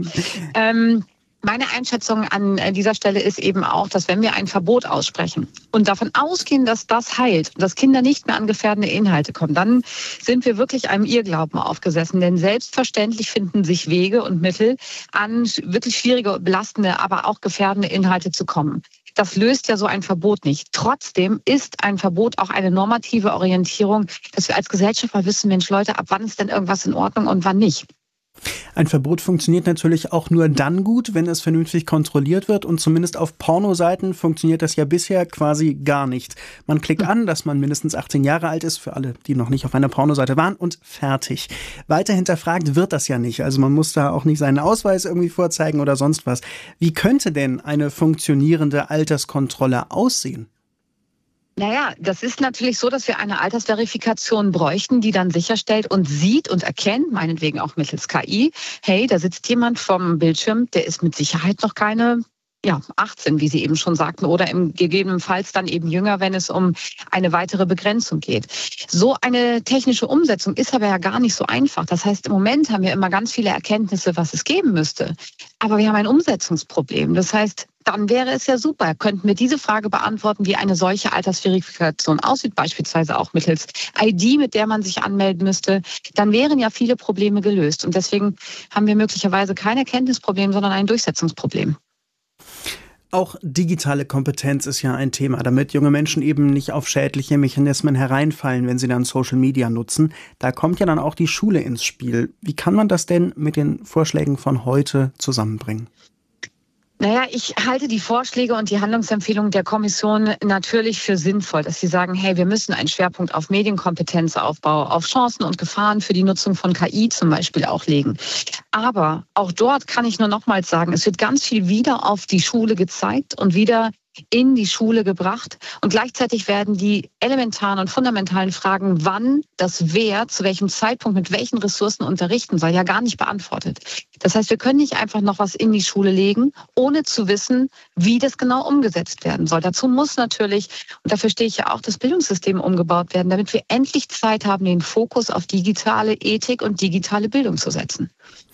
Meine Einschätzung an dieser Stelle ist eben auch, dass wenn wir ein Verbot aussprechen und davon ausgehen, dass das heilt und dass Kinder nicht mehr an gefährdende Inhalte kommen, dann sind wir wirklich einem Irrglauben aufgesessen. Denn selbstverständlich finden sich Wege und Mittel, an wirklich schwierige, belastende, aber auch gefährdende Inhalte zu kommen. Das löst ja so ein Verbot nicht. Trotzdem ist ein Verbot auch eine normative Orientierung, dass wir als Gesellschaft mal wissen, Mensch Leute, ab wann ist denn irgendwas in Ordnung und wann nicht. Ein Verbot funktioniert natürlich auch nur dann gut, wenn es vernünftig kontrolliert wird. Und zumindest auf Pornoseiten funktioniert das ja bisher quasi gar nicht. Man klickt an, dass man mindestens 18 Jahre alt ist, für alle, die noch nicht auf einer Pornoseite waren, und fertig. Weiter hinterfragt wird das ja nicht. Also man muss da auch nicht seinen Ausweis irgendwie vorzeigen oder sonst was. Wie könnte denn eine funktionierende Alterskontrolle aussehen? Naja, das ist natürlich so, dass wir eine Altersverifikation bräuchten, die dann sicherstellt und sieht und erkennt, meinetwegen auch mittels KI, hey, da sitzt jemand vom Bildschirm, der ist mit Sicherheit noch keine 18, wie Sie eben schon sagten, oder gegebenenfalls dann eben jünger, wenn es um eine weitere Begrenzung geht. So eine technische Umsetzung ist aber ja gar nicht so einfach. Das heißt, im Moment haben wir immer ganz viele Erkenntnisse, was es geben müsste. Aber wir haben ein Umsetzungsproblem. Das heißt, dann wäre es ja super, könnten wir diese Frage beantworten, wie eine solche Altersverifikation aussieht, beispielsweise auch mittels ID, mit der man sich anmelden müsste. Dann wären ja viele Probleme gelöst. Und deswegen haben wir möglicherweise kein Erkenntnisproblem, sondern ein Durchsetzungsproblem. Auch digitale Kompetenz ist ja ein Thema, damit junge Menschen eben nicht auf schädliche Mechanismen hereinfallen, wenn sie dann Social Media nutzen. Da kommt ja dann auch die Schule ins Spiel. Wie kann man das denn mit den Vorschlägen von heute zusammenbringen? Naja, ich halte die Vorschläge und die Handlungsempfehlungen der Kommission natürlich für sinnvoll, dass sie sagen, hey, wir müssen einen Schwerpunkt auf Medienkompetenzaufbau, auf Chancen und Gefahren für die Nutzung von KI zum Beispiel auch legen. Aber auch dort kann ich nur nochmals sagen, es wird ganz viel wieder auf die Schule gezeigt und wieder in die Schule gebracht. Und gleichzeitig werden die elementaren und fundamentalen Fragen, wann das wer, zu welchem Zeitpunkt, mit welchen Ressourcen unterrichten soll, ja gar nicht beantwortet. Das heißt, wir können nicht einfach noch was in die Schule legen, ohne zu wissen, wie das genau umgesetzt werden soll. Dazu muss natürlich, und dafür stehe ich ja auch, das Bildungssystem umgebaut werden, damit wir endlich Zeit haben, den Fokus auf digitale Ethik und digitale Bildung zu setzen.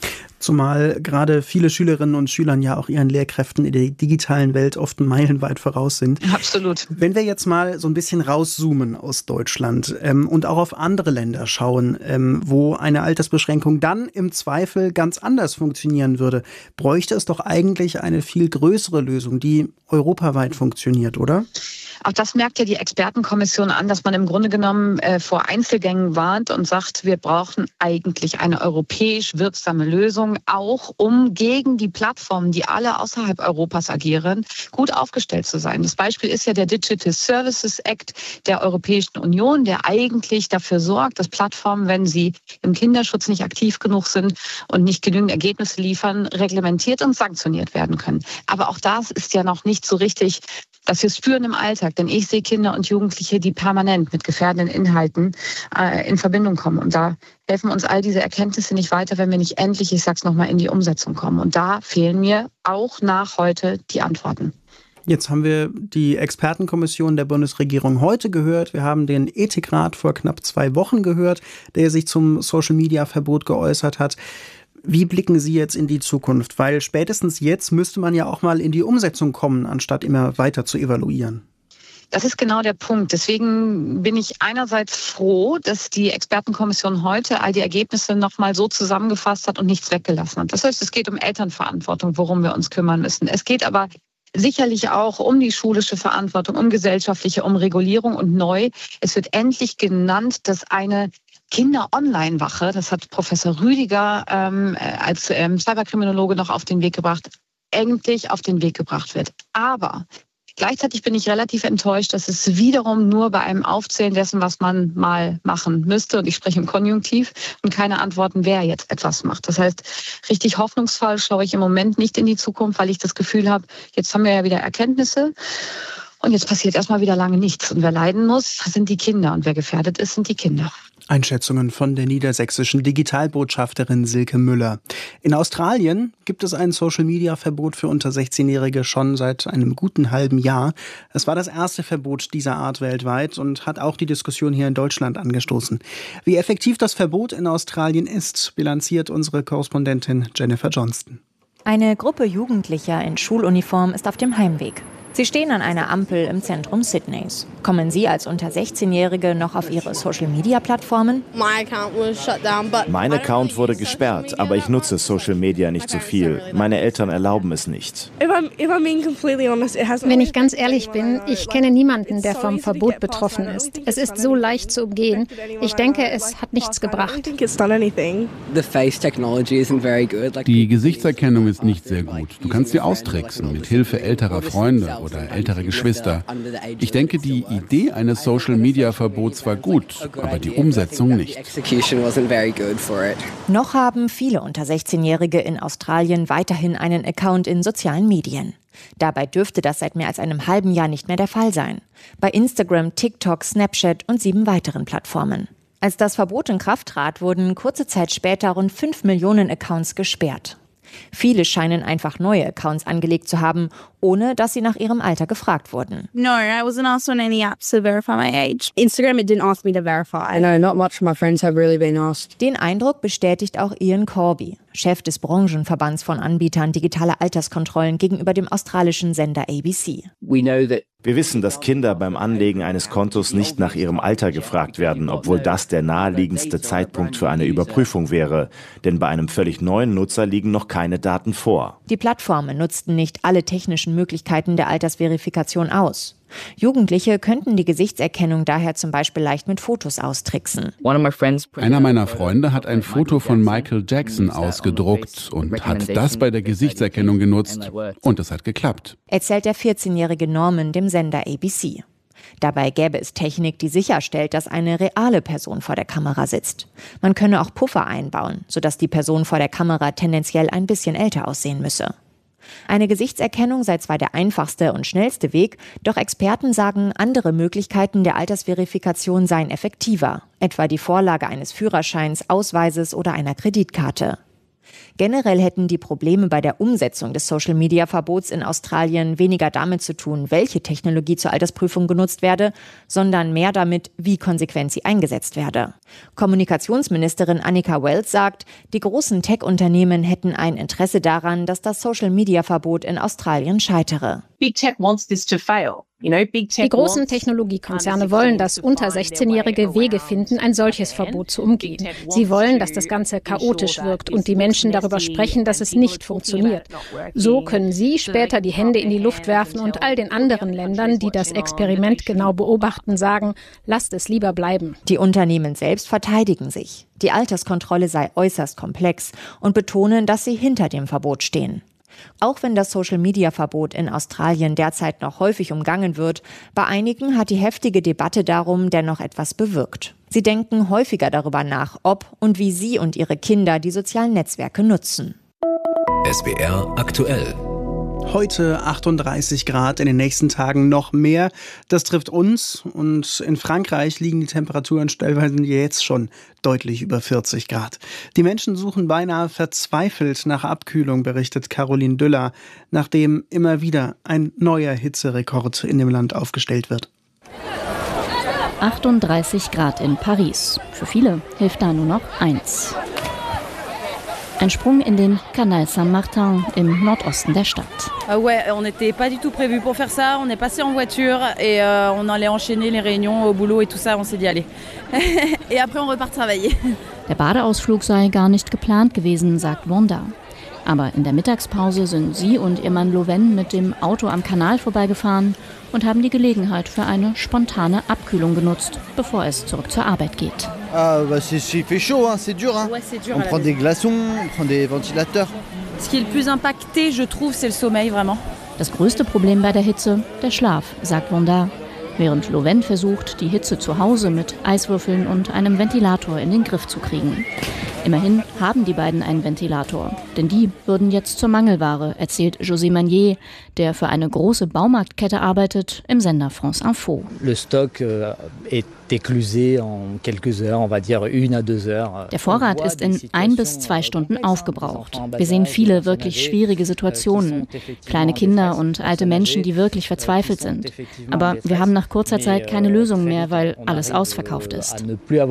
Zumal gerade viele Schülerinnen und Schüler ja auch ihren Lehrkräften in der digitalen Welt oft meilenweit voraus sind. Absolut. Wenn wir jetzt mal so ein bisschen rauszoomen aus Deutschland und auch auf andere Länder schauen, wo eine Altersbeschränkung dann im Zweifel ganz anders funktionieren würde, bräuchte es doch eigentlich eine viel größere Lösung, die europaweit funktioniert, oder? Auch das merkt ja die Expertenkommission an, dass man im Grunde genommen vor Einzelgängen warnt und sagt, wir brauchen eigentlich eine europäisch wirksame Lösung, auch um gegen die Plattformen, die alle außerhalb Europas agieren, gut aufgestellt zu sein. Das Beispiel ist ja der Digital Services Act der Europäischen Union, der eigentlich dafür sorgt, dass Plattformen, wenn sie im Kinderschutz nicht aktiv genug sind und nicht genügend Ergebnisse liefern, reglementiert und sanktioniert werden können. Aber auch das ist ja noch nicht so richtig, dass wir es spüren im Alltag. Denn ich sehe Kinder und Jugendliche, die permanent mit gefährdenden Inhalten in Verbindung kommen. Und da helfen uns all diese Erkenntnisse nicht weiter, wenn wir nicht endlich, ich sag's nochmal, in die Umsetzung kommen. Und da fehlen mir auch nach heute die Antworten. Jetzt haben wir die Expertenkommission der Bundesregierung heute gehört. Wir haben den Ethikrat vor knapp 2 Wochen gehört, der sich zum Social-Media-Verbot geäußert hat. Wie blicken Sie jetzt in die Zukunft? Weil spätestens jetzt müsste man ja auch mal in die Umsetzung kommen, anstatt immer weiter zu evaluieren. Das ist genau der Punkt. Deswegen bin ich einerseits froh, dass die Expertenkommission heute all die Ergebnisse nochmal so zusammengefasst hat und nichts weggelassen hat. Das heißt, es geht um Elternverantwortung, worum wir uns kümmern müssen. Es geht aber sicherlich auch um die schulische Verantwortung, um gesellschaftliche, um Regulierung und neu. Es wird endlich genannt, dass eine Kinder-Online-Wache, das hat Professor Rüdiger als Cyberkriminologe noch auf den Weg gebracht, endlich auf den Weg gebracht wird. Aber gleichzeitig bin ich relativ enttäuscht, dass es wiederum nur bei einem Aufzählen dessen, was man mal machen müsste, und ich spreche im Konjunktiv, und keine Antworten, wer jetzt etwas macht. Das heißt, richtig hoffnungsvoll schaue ich im Moment nicht in die Zukunft, weil ich das Gefühl habe, jetzt haben wir ja wieder Erkenntnisse. Und jetzt passiert erstmal wieder lange nichts. Und wer leiden muss, sind die Kinder. Und wer gefährdet ist, sind die Kinder. Einschätzungen von der niedersächsischen Digitalbotschafterin Silke Müller. In Australien gibt es ein Social-Media-Verbot für unter 16-Jährige schon seit einem guten halben Jahr. Es war das erste Verbot dieser Art weltweit und hat auch die Diskussion hier in Deutschland angestoßen. Wie effektiv das Verbot in Australien ist, bilanziert unsere Korrespondentin Jennifer Johnston. Eine Gruppe Jugendlicher in Schuluniform ist auf dem Heimweg. Sie stehen an einer Ampel im Zentrum Sydneys. Kommen Sie als unter 16-Jährige noch auf Ihre Social-Media-Plattformen? Mein Account wurde gesperrt, aber ich nutze Social Media nicht so viel. Meine Eltern erlauben es nicht. Wenn ich ganz ehrlich bin, ich kenne niemanden, der vom Verbot betroffen ist. Es ist so leicht zu umgehen. Ich denke, es hat nichts gebracht. Die Gesichtserkennung ist nicht sehr gut. Du kannst sie austricksen mit Hilfe älterer Freunde oder ältere Geschwister. Ich denke, die Idee eines Social-Media-Verbots war gut, aber die Umsetzung nicht. Noch haben viele unter 16-Jährige in Australien weiterhin einen Account in sozialen Medien. Dabei dürfte das seit mehr als einem halben Jahr nicht mehr der Fall sein. Bei Instagram, TikTok, Snapchat und 7 weiteren Plattformen. Als das Verbot in Kraft trat, wurden kurze Zeit später rund 5 Millionen Accounts gesperrt. Viele scheinen einfach neue Accounts angelegt zu haben, ohne dass sie nach ihrem Alter gefragt wurden. No, I wasn't asked on any apps to verify my age. Instagram, it didn't ask me to verify. No, not much of my friends have really been asked. Den Eindruck bestätigt auch Ian Corby, Chef des Branchenverbands von Anbietern digitaler Alterskontrollen gegenüber dem australischen Sender ABC. Wir wissen, dass Kinder beim Anlegen eines Kontos nicht nach ihrem Alter gefragt werden, obwohl das der naheliegendste Zeitpunkt für eine Überprüfung wäre. Denn bei einem völlig neuen Nutzer liegen noch keine Daten vor. Die Plattformen nutzten nicht alle technischen Möglichkeiten der Altersverifikation aus. Jugendliche könnten die Gesichtserkennung daher zum Beispiel leicht mit Fotos austricksen. Einer meiner Freunde hat ein Foto von Michael Jackson ausgedruckt und hat das bei der Gesichtserkennung genutzt. Und es hat geklappt. Erzählt der 14-jährige Norman dem Sender ABC. Dabei gäbe es Technik, die sicherstellt, dass eine reale Person vor der Kamera sitzt. Man könne auch Puffer einbauen, sodass die Person vor der Kamera tendenziell ein bisschen älter aussehen müsse. Eine Gesichtserkennung sei zwar der einfachste und schnellste Weg, doch Experten sagen, andere Möglichkeiten der Altersverifikation seien effektiver, etwa die Vorlage eines Führerscheins, Ausweises oder einer Kreditkarte. Generell hätten die Probleme bei der Umsetzung des Social-Media-Verbots in Australien weniger damit zu tun, welche Technologie zur Altersprüfung genutzt werde, sondern mehr damit, wie konsequent sie eingesetzt werde. Kommunikationsministerin Annika Wells sagt, die großen Tech-Unternehmen hätten ein Interesse daran, dass das Social-Media-Verbot in Australien scheitere. Big Tech wants this to fail. Die großen Technologiekonzerne wollen, dass unter 16-Jährige Wege finden, ein solches Verbot zu umgehen. Sie wollen, dass das Ganze chaotisch wirkt und die Menschen darüber sprechen, dass es nicht funktioniert. So können sie später die Hände in die Luft werfen und all den anderen Ländern, die das Experiment genau beobachten, sagen, lasst es lieber bleiben. Die Unternehmen selbst verteidigen sich. Die Alterskontrolle sei äußerst komplex und betonen, dass sie hinter dem Verbot stehen. Auch wenn das Social-Media-Verbot in Australien derzeit noch häufig umgangen wird, bei einigen hat die heftige Debatte darum dennoch etwas bewirkt. Sie denken häufiger darüber nach, ob und wie sie und ihre Kinder die sozialen Netzwerke nutzen. SWR aktuell. Heute 38 Grad, in den nächsten Tagen noch mehr. Das trifft uns und in Frankreich liegen die Temperaturen stellenweise jetzt schon deutlich über 40 Grad. Die Menschen suchen beinahe verzweifelt nach Abkühlung, berichtet Caroline Düller, nachdem immer wieder ein neuer Hitzerekord in dem Land aufgestellt wird. 38 Grad in Paris. Für viele hilft da nur noch eins. Ein Sprung in den Canal Saint-Martin im Nordosten der Stadt. Ouais, on n'était pas du tout prévu pour faire ça. On est passé en voiture et on allait enchaîner les réunions au boulot et tout ça. On s'est dit allez. Et après on repart travailler. Der Badeausflug sei gar nicht geplant gewesen, sagt Wanda. Aber in der Mittagspause sind sie und ihr Mann Loven mit dem Auto am Kanal vorbeigefahren und haben die Gelegenheit für eine spontane Abkühlung genutzt, bevor es zurück zur Arbeit geht. Il fait chaud, c'est dur. On prend des glaçons, on prend des ventilateurs. Ce qui est le plus impacté, je trouve, c'est le sommeil vraiment. Das größte Problem bei der Hitze, der Schlaf, sagt Wanda. Während Loven versucht, die Hitze zu Hause mit Eiswürfeln und einem Ventilator in den Griff zu kriegen. Immerhin haben die beiden einen Ventilator, denn die würden jetzt zur Mangelware, erzählt José Magnier, der für eine große Baumarktkette arbeitet, im Sender France Info. Le stock est éclusé en quelques heures, on va dire 1 à 2 heures. Der Vorrat ist in 1 bis 2 Stunden aufgebraucht. Wir sehen viele wirklich schwierige Situationen. Kleine Kinder und alte Menschen, die wirklich verzweifelt sind. Aber wir haben nach kurzer Zeit keine Lösung mehr, weil alles ausverkauft ist.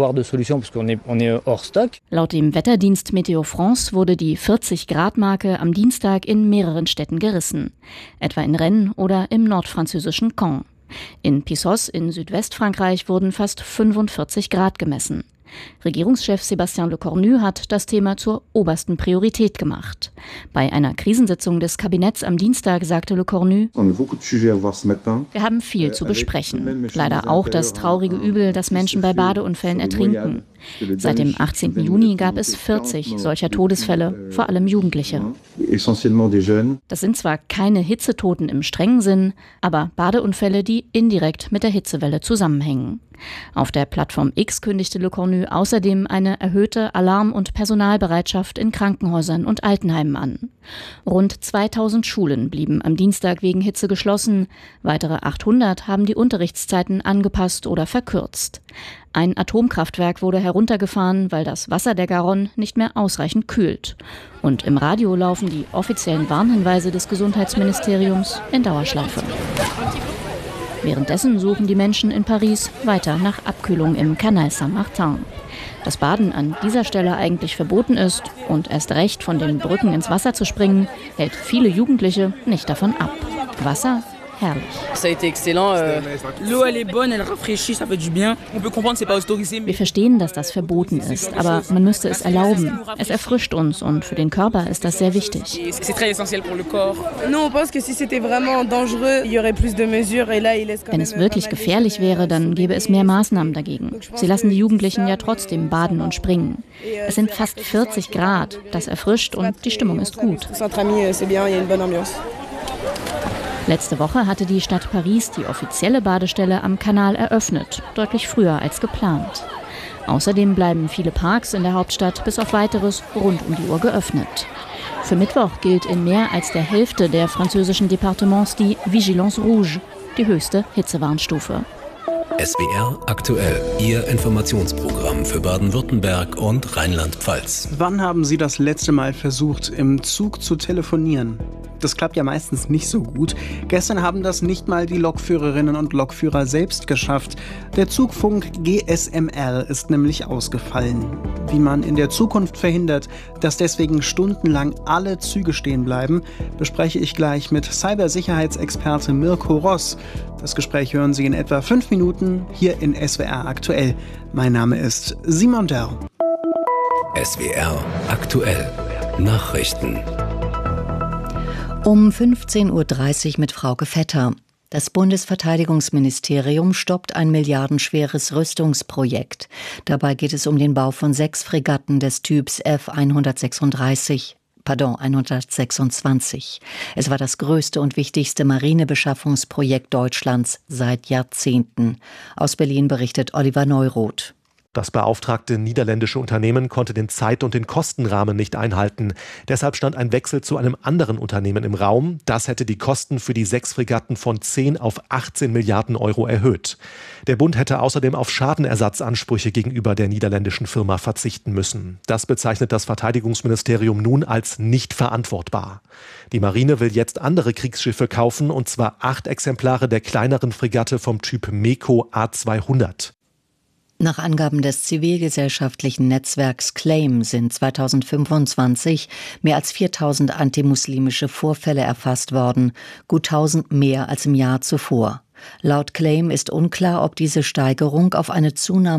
Laut dem Wetterdienst Météo France wurde die 40-Grad-Marke am Dienstag in mehreren Städten gerissen. Etwa in Rennes oder im nordfranzösischen Caen. In Pissos in Südwestfrankreich wurden fast 45 Grad gemessen. Regierungschef Sébastien Lecornu hat das Thema zur obersten Priorität gemacht. Bei einer Krisensitzung des Kabinetts am Dienstag sagte Lecornu: Wir haben viel zu besprechen. Leider auch das traurige Übel, dass Menschen bei Badeunfällen ertrinken. Seit dem 18. Juni gab es 40 solcher Todesfälle, vor allem Jugendliche. Das sind zwar keine Hitzetoten im strengen Sinn, aber Badeunfälle, die indirekt mit der Hitzewelle zusammenhängen. Auf der Plattform X kündigte Lecornu außerdem eine erhöhte Alarm- und Personalbereitschaft in Krankenhäusern und Altenheimen an. Rund 2000 Schulen blieben am Dienstag wegen Hitze geschlossen. Weitere 800 haben die Unterrichtszeiten angepasst oder verkürzt. Ein Atomkraftwerk wurde heruntergefahren, weil das Wasser der Garonne nicht mehr ausreichend kühlt. Und im Radio laufen die offiziellen Warnhinweise des Gesundheitsministeriums in Dauerschleife. Währenddessen suchen die Menschen in Paris weiter nach Abkühlung im Canal Saint-Martin. Dass Baden an dieser Stelle eigentlich verboten ist und erst recht von den Brücken ins Wasser zu springen, hält viele Jugendliche nicht davon ab. Wasser? Herrlich. Wir verstehen, dass das verboten ist, aber man müsste es erlauben. Es erfrischt uns und für den Körper ist das sehr wichtig. Wenn es wirklich gefährlich wäre, dann gäbe es mehr Maßnahmen dagegen. Sie lassen die Jugendlichen ja trotzdem baden und springen. Es sind fast 40 Grad, das erfrischt und die Stimmung ist gut. Letzte Woche hatte die Stadt Paris die offizielle Badestelle am Kanal eröffnet, deutlich früher als geplant. Außerdem bleiben viele Parks in der Hauptstadt bis auf Weiteres rund um die Uhr geöffnet. Für Mittwoch gilt in mehr als der Hälfte der französischen Departements die Vigilance Rouge, die höchste Hitzewarnstufe. SWR aktuell, Ihr Informationsprogramm für Baden-Württemberg und Rheinland-Pfalz. Wann haben Sie das letzte Mal versucht, im Zug zu telefonieren? Das klappt ja meistens nicht so gut. Gestern haben das nicht mal die Lokführerinnen und Lokführer selbst geschafft. Der Zugfunk GSMR ist nämlich ausgefallen. Wie man in der Zukunft verhindert, dass deswegen stundenlang alle Züge stehen bleiben, bespreche ich gleich mit Cybersicherheitsexperte Mirko Ross. Das Gespräch hören Sie in etwa 5 Minuten hier in SWR aktuell. Mein Name ist Simon Dörr. SWR aktuell. Nachrichten. Um 15.30 Uhr mit Frauke Vetter. Das Bundesverteidigungsministerium stoppt ein milliardenschweres Rüstungsprojekt. Dabei geht es um den Bau von 6 Fregatten des Typs F-126. Es war das größte und wichtigste Marinebeschaffungsprojekt Deutschlands seit Jahrzehnten. Aus Berlin berichtet Oliver Neuroth. Das beauftragte niederländische Unternehmen konnte den Zeit- und den Kostenrahmen nicht einhalten. Deshalb stand ein Wechsel zu einem anderen Unternehmen im Raum. Das hätte die Kosten für die 6 Fregatten von 10 auf 18 Milliarden Euro erhöht. Der Bund hätte außerdem auf Schadenersatzansprüche gegenüber der niederländischen Firma verzichten müssen. Das bezeichnet das Verteidigungsministerium nun als nicht verantwortbar. Die Marine will jetzt andere Kriegsschiffe kaufen, und zwar 8 Exemplare der kleineren Fregatte vom Typ MEKO A200. Nach Angaben des zivilgesellschaftlichen Netzwerks CLAIM sind 2025 mehr als 4000 antimuslimische Vorfälle erfasst worden, gut 1000 mehr als im Jahr zuvor. Laut CLAIM ist unklar, ob diese Steigerung auf eine Zunahme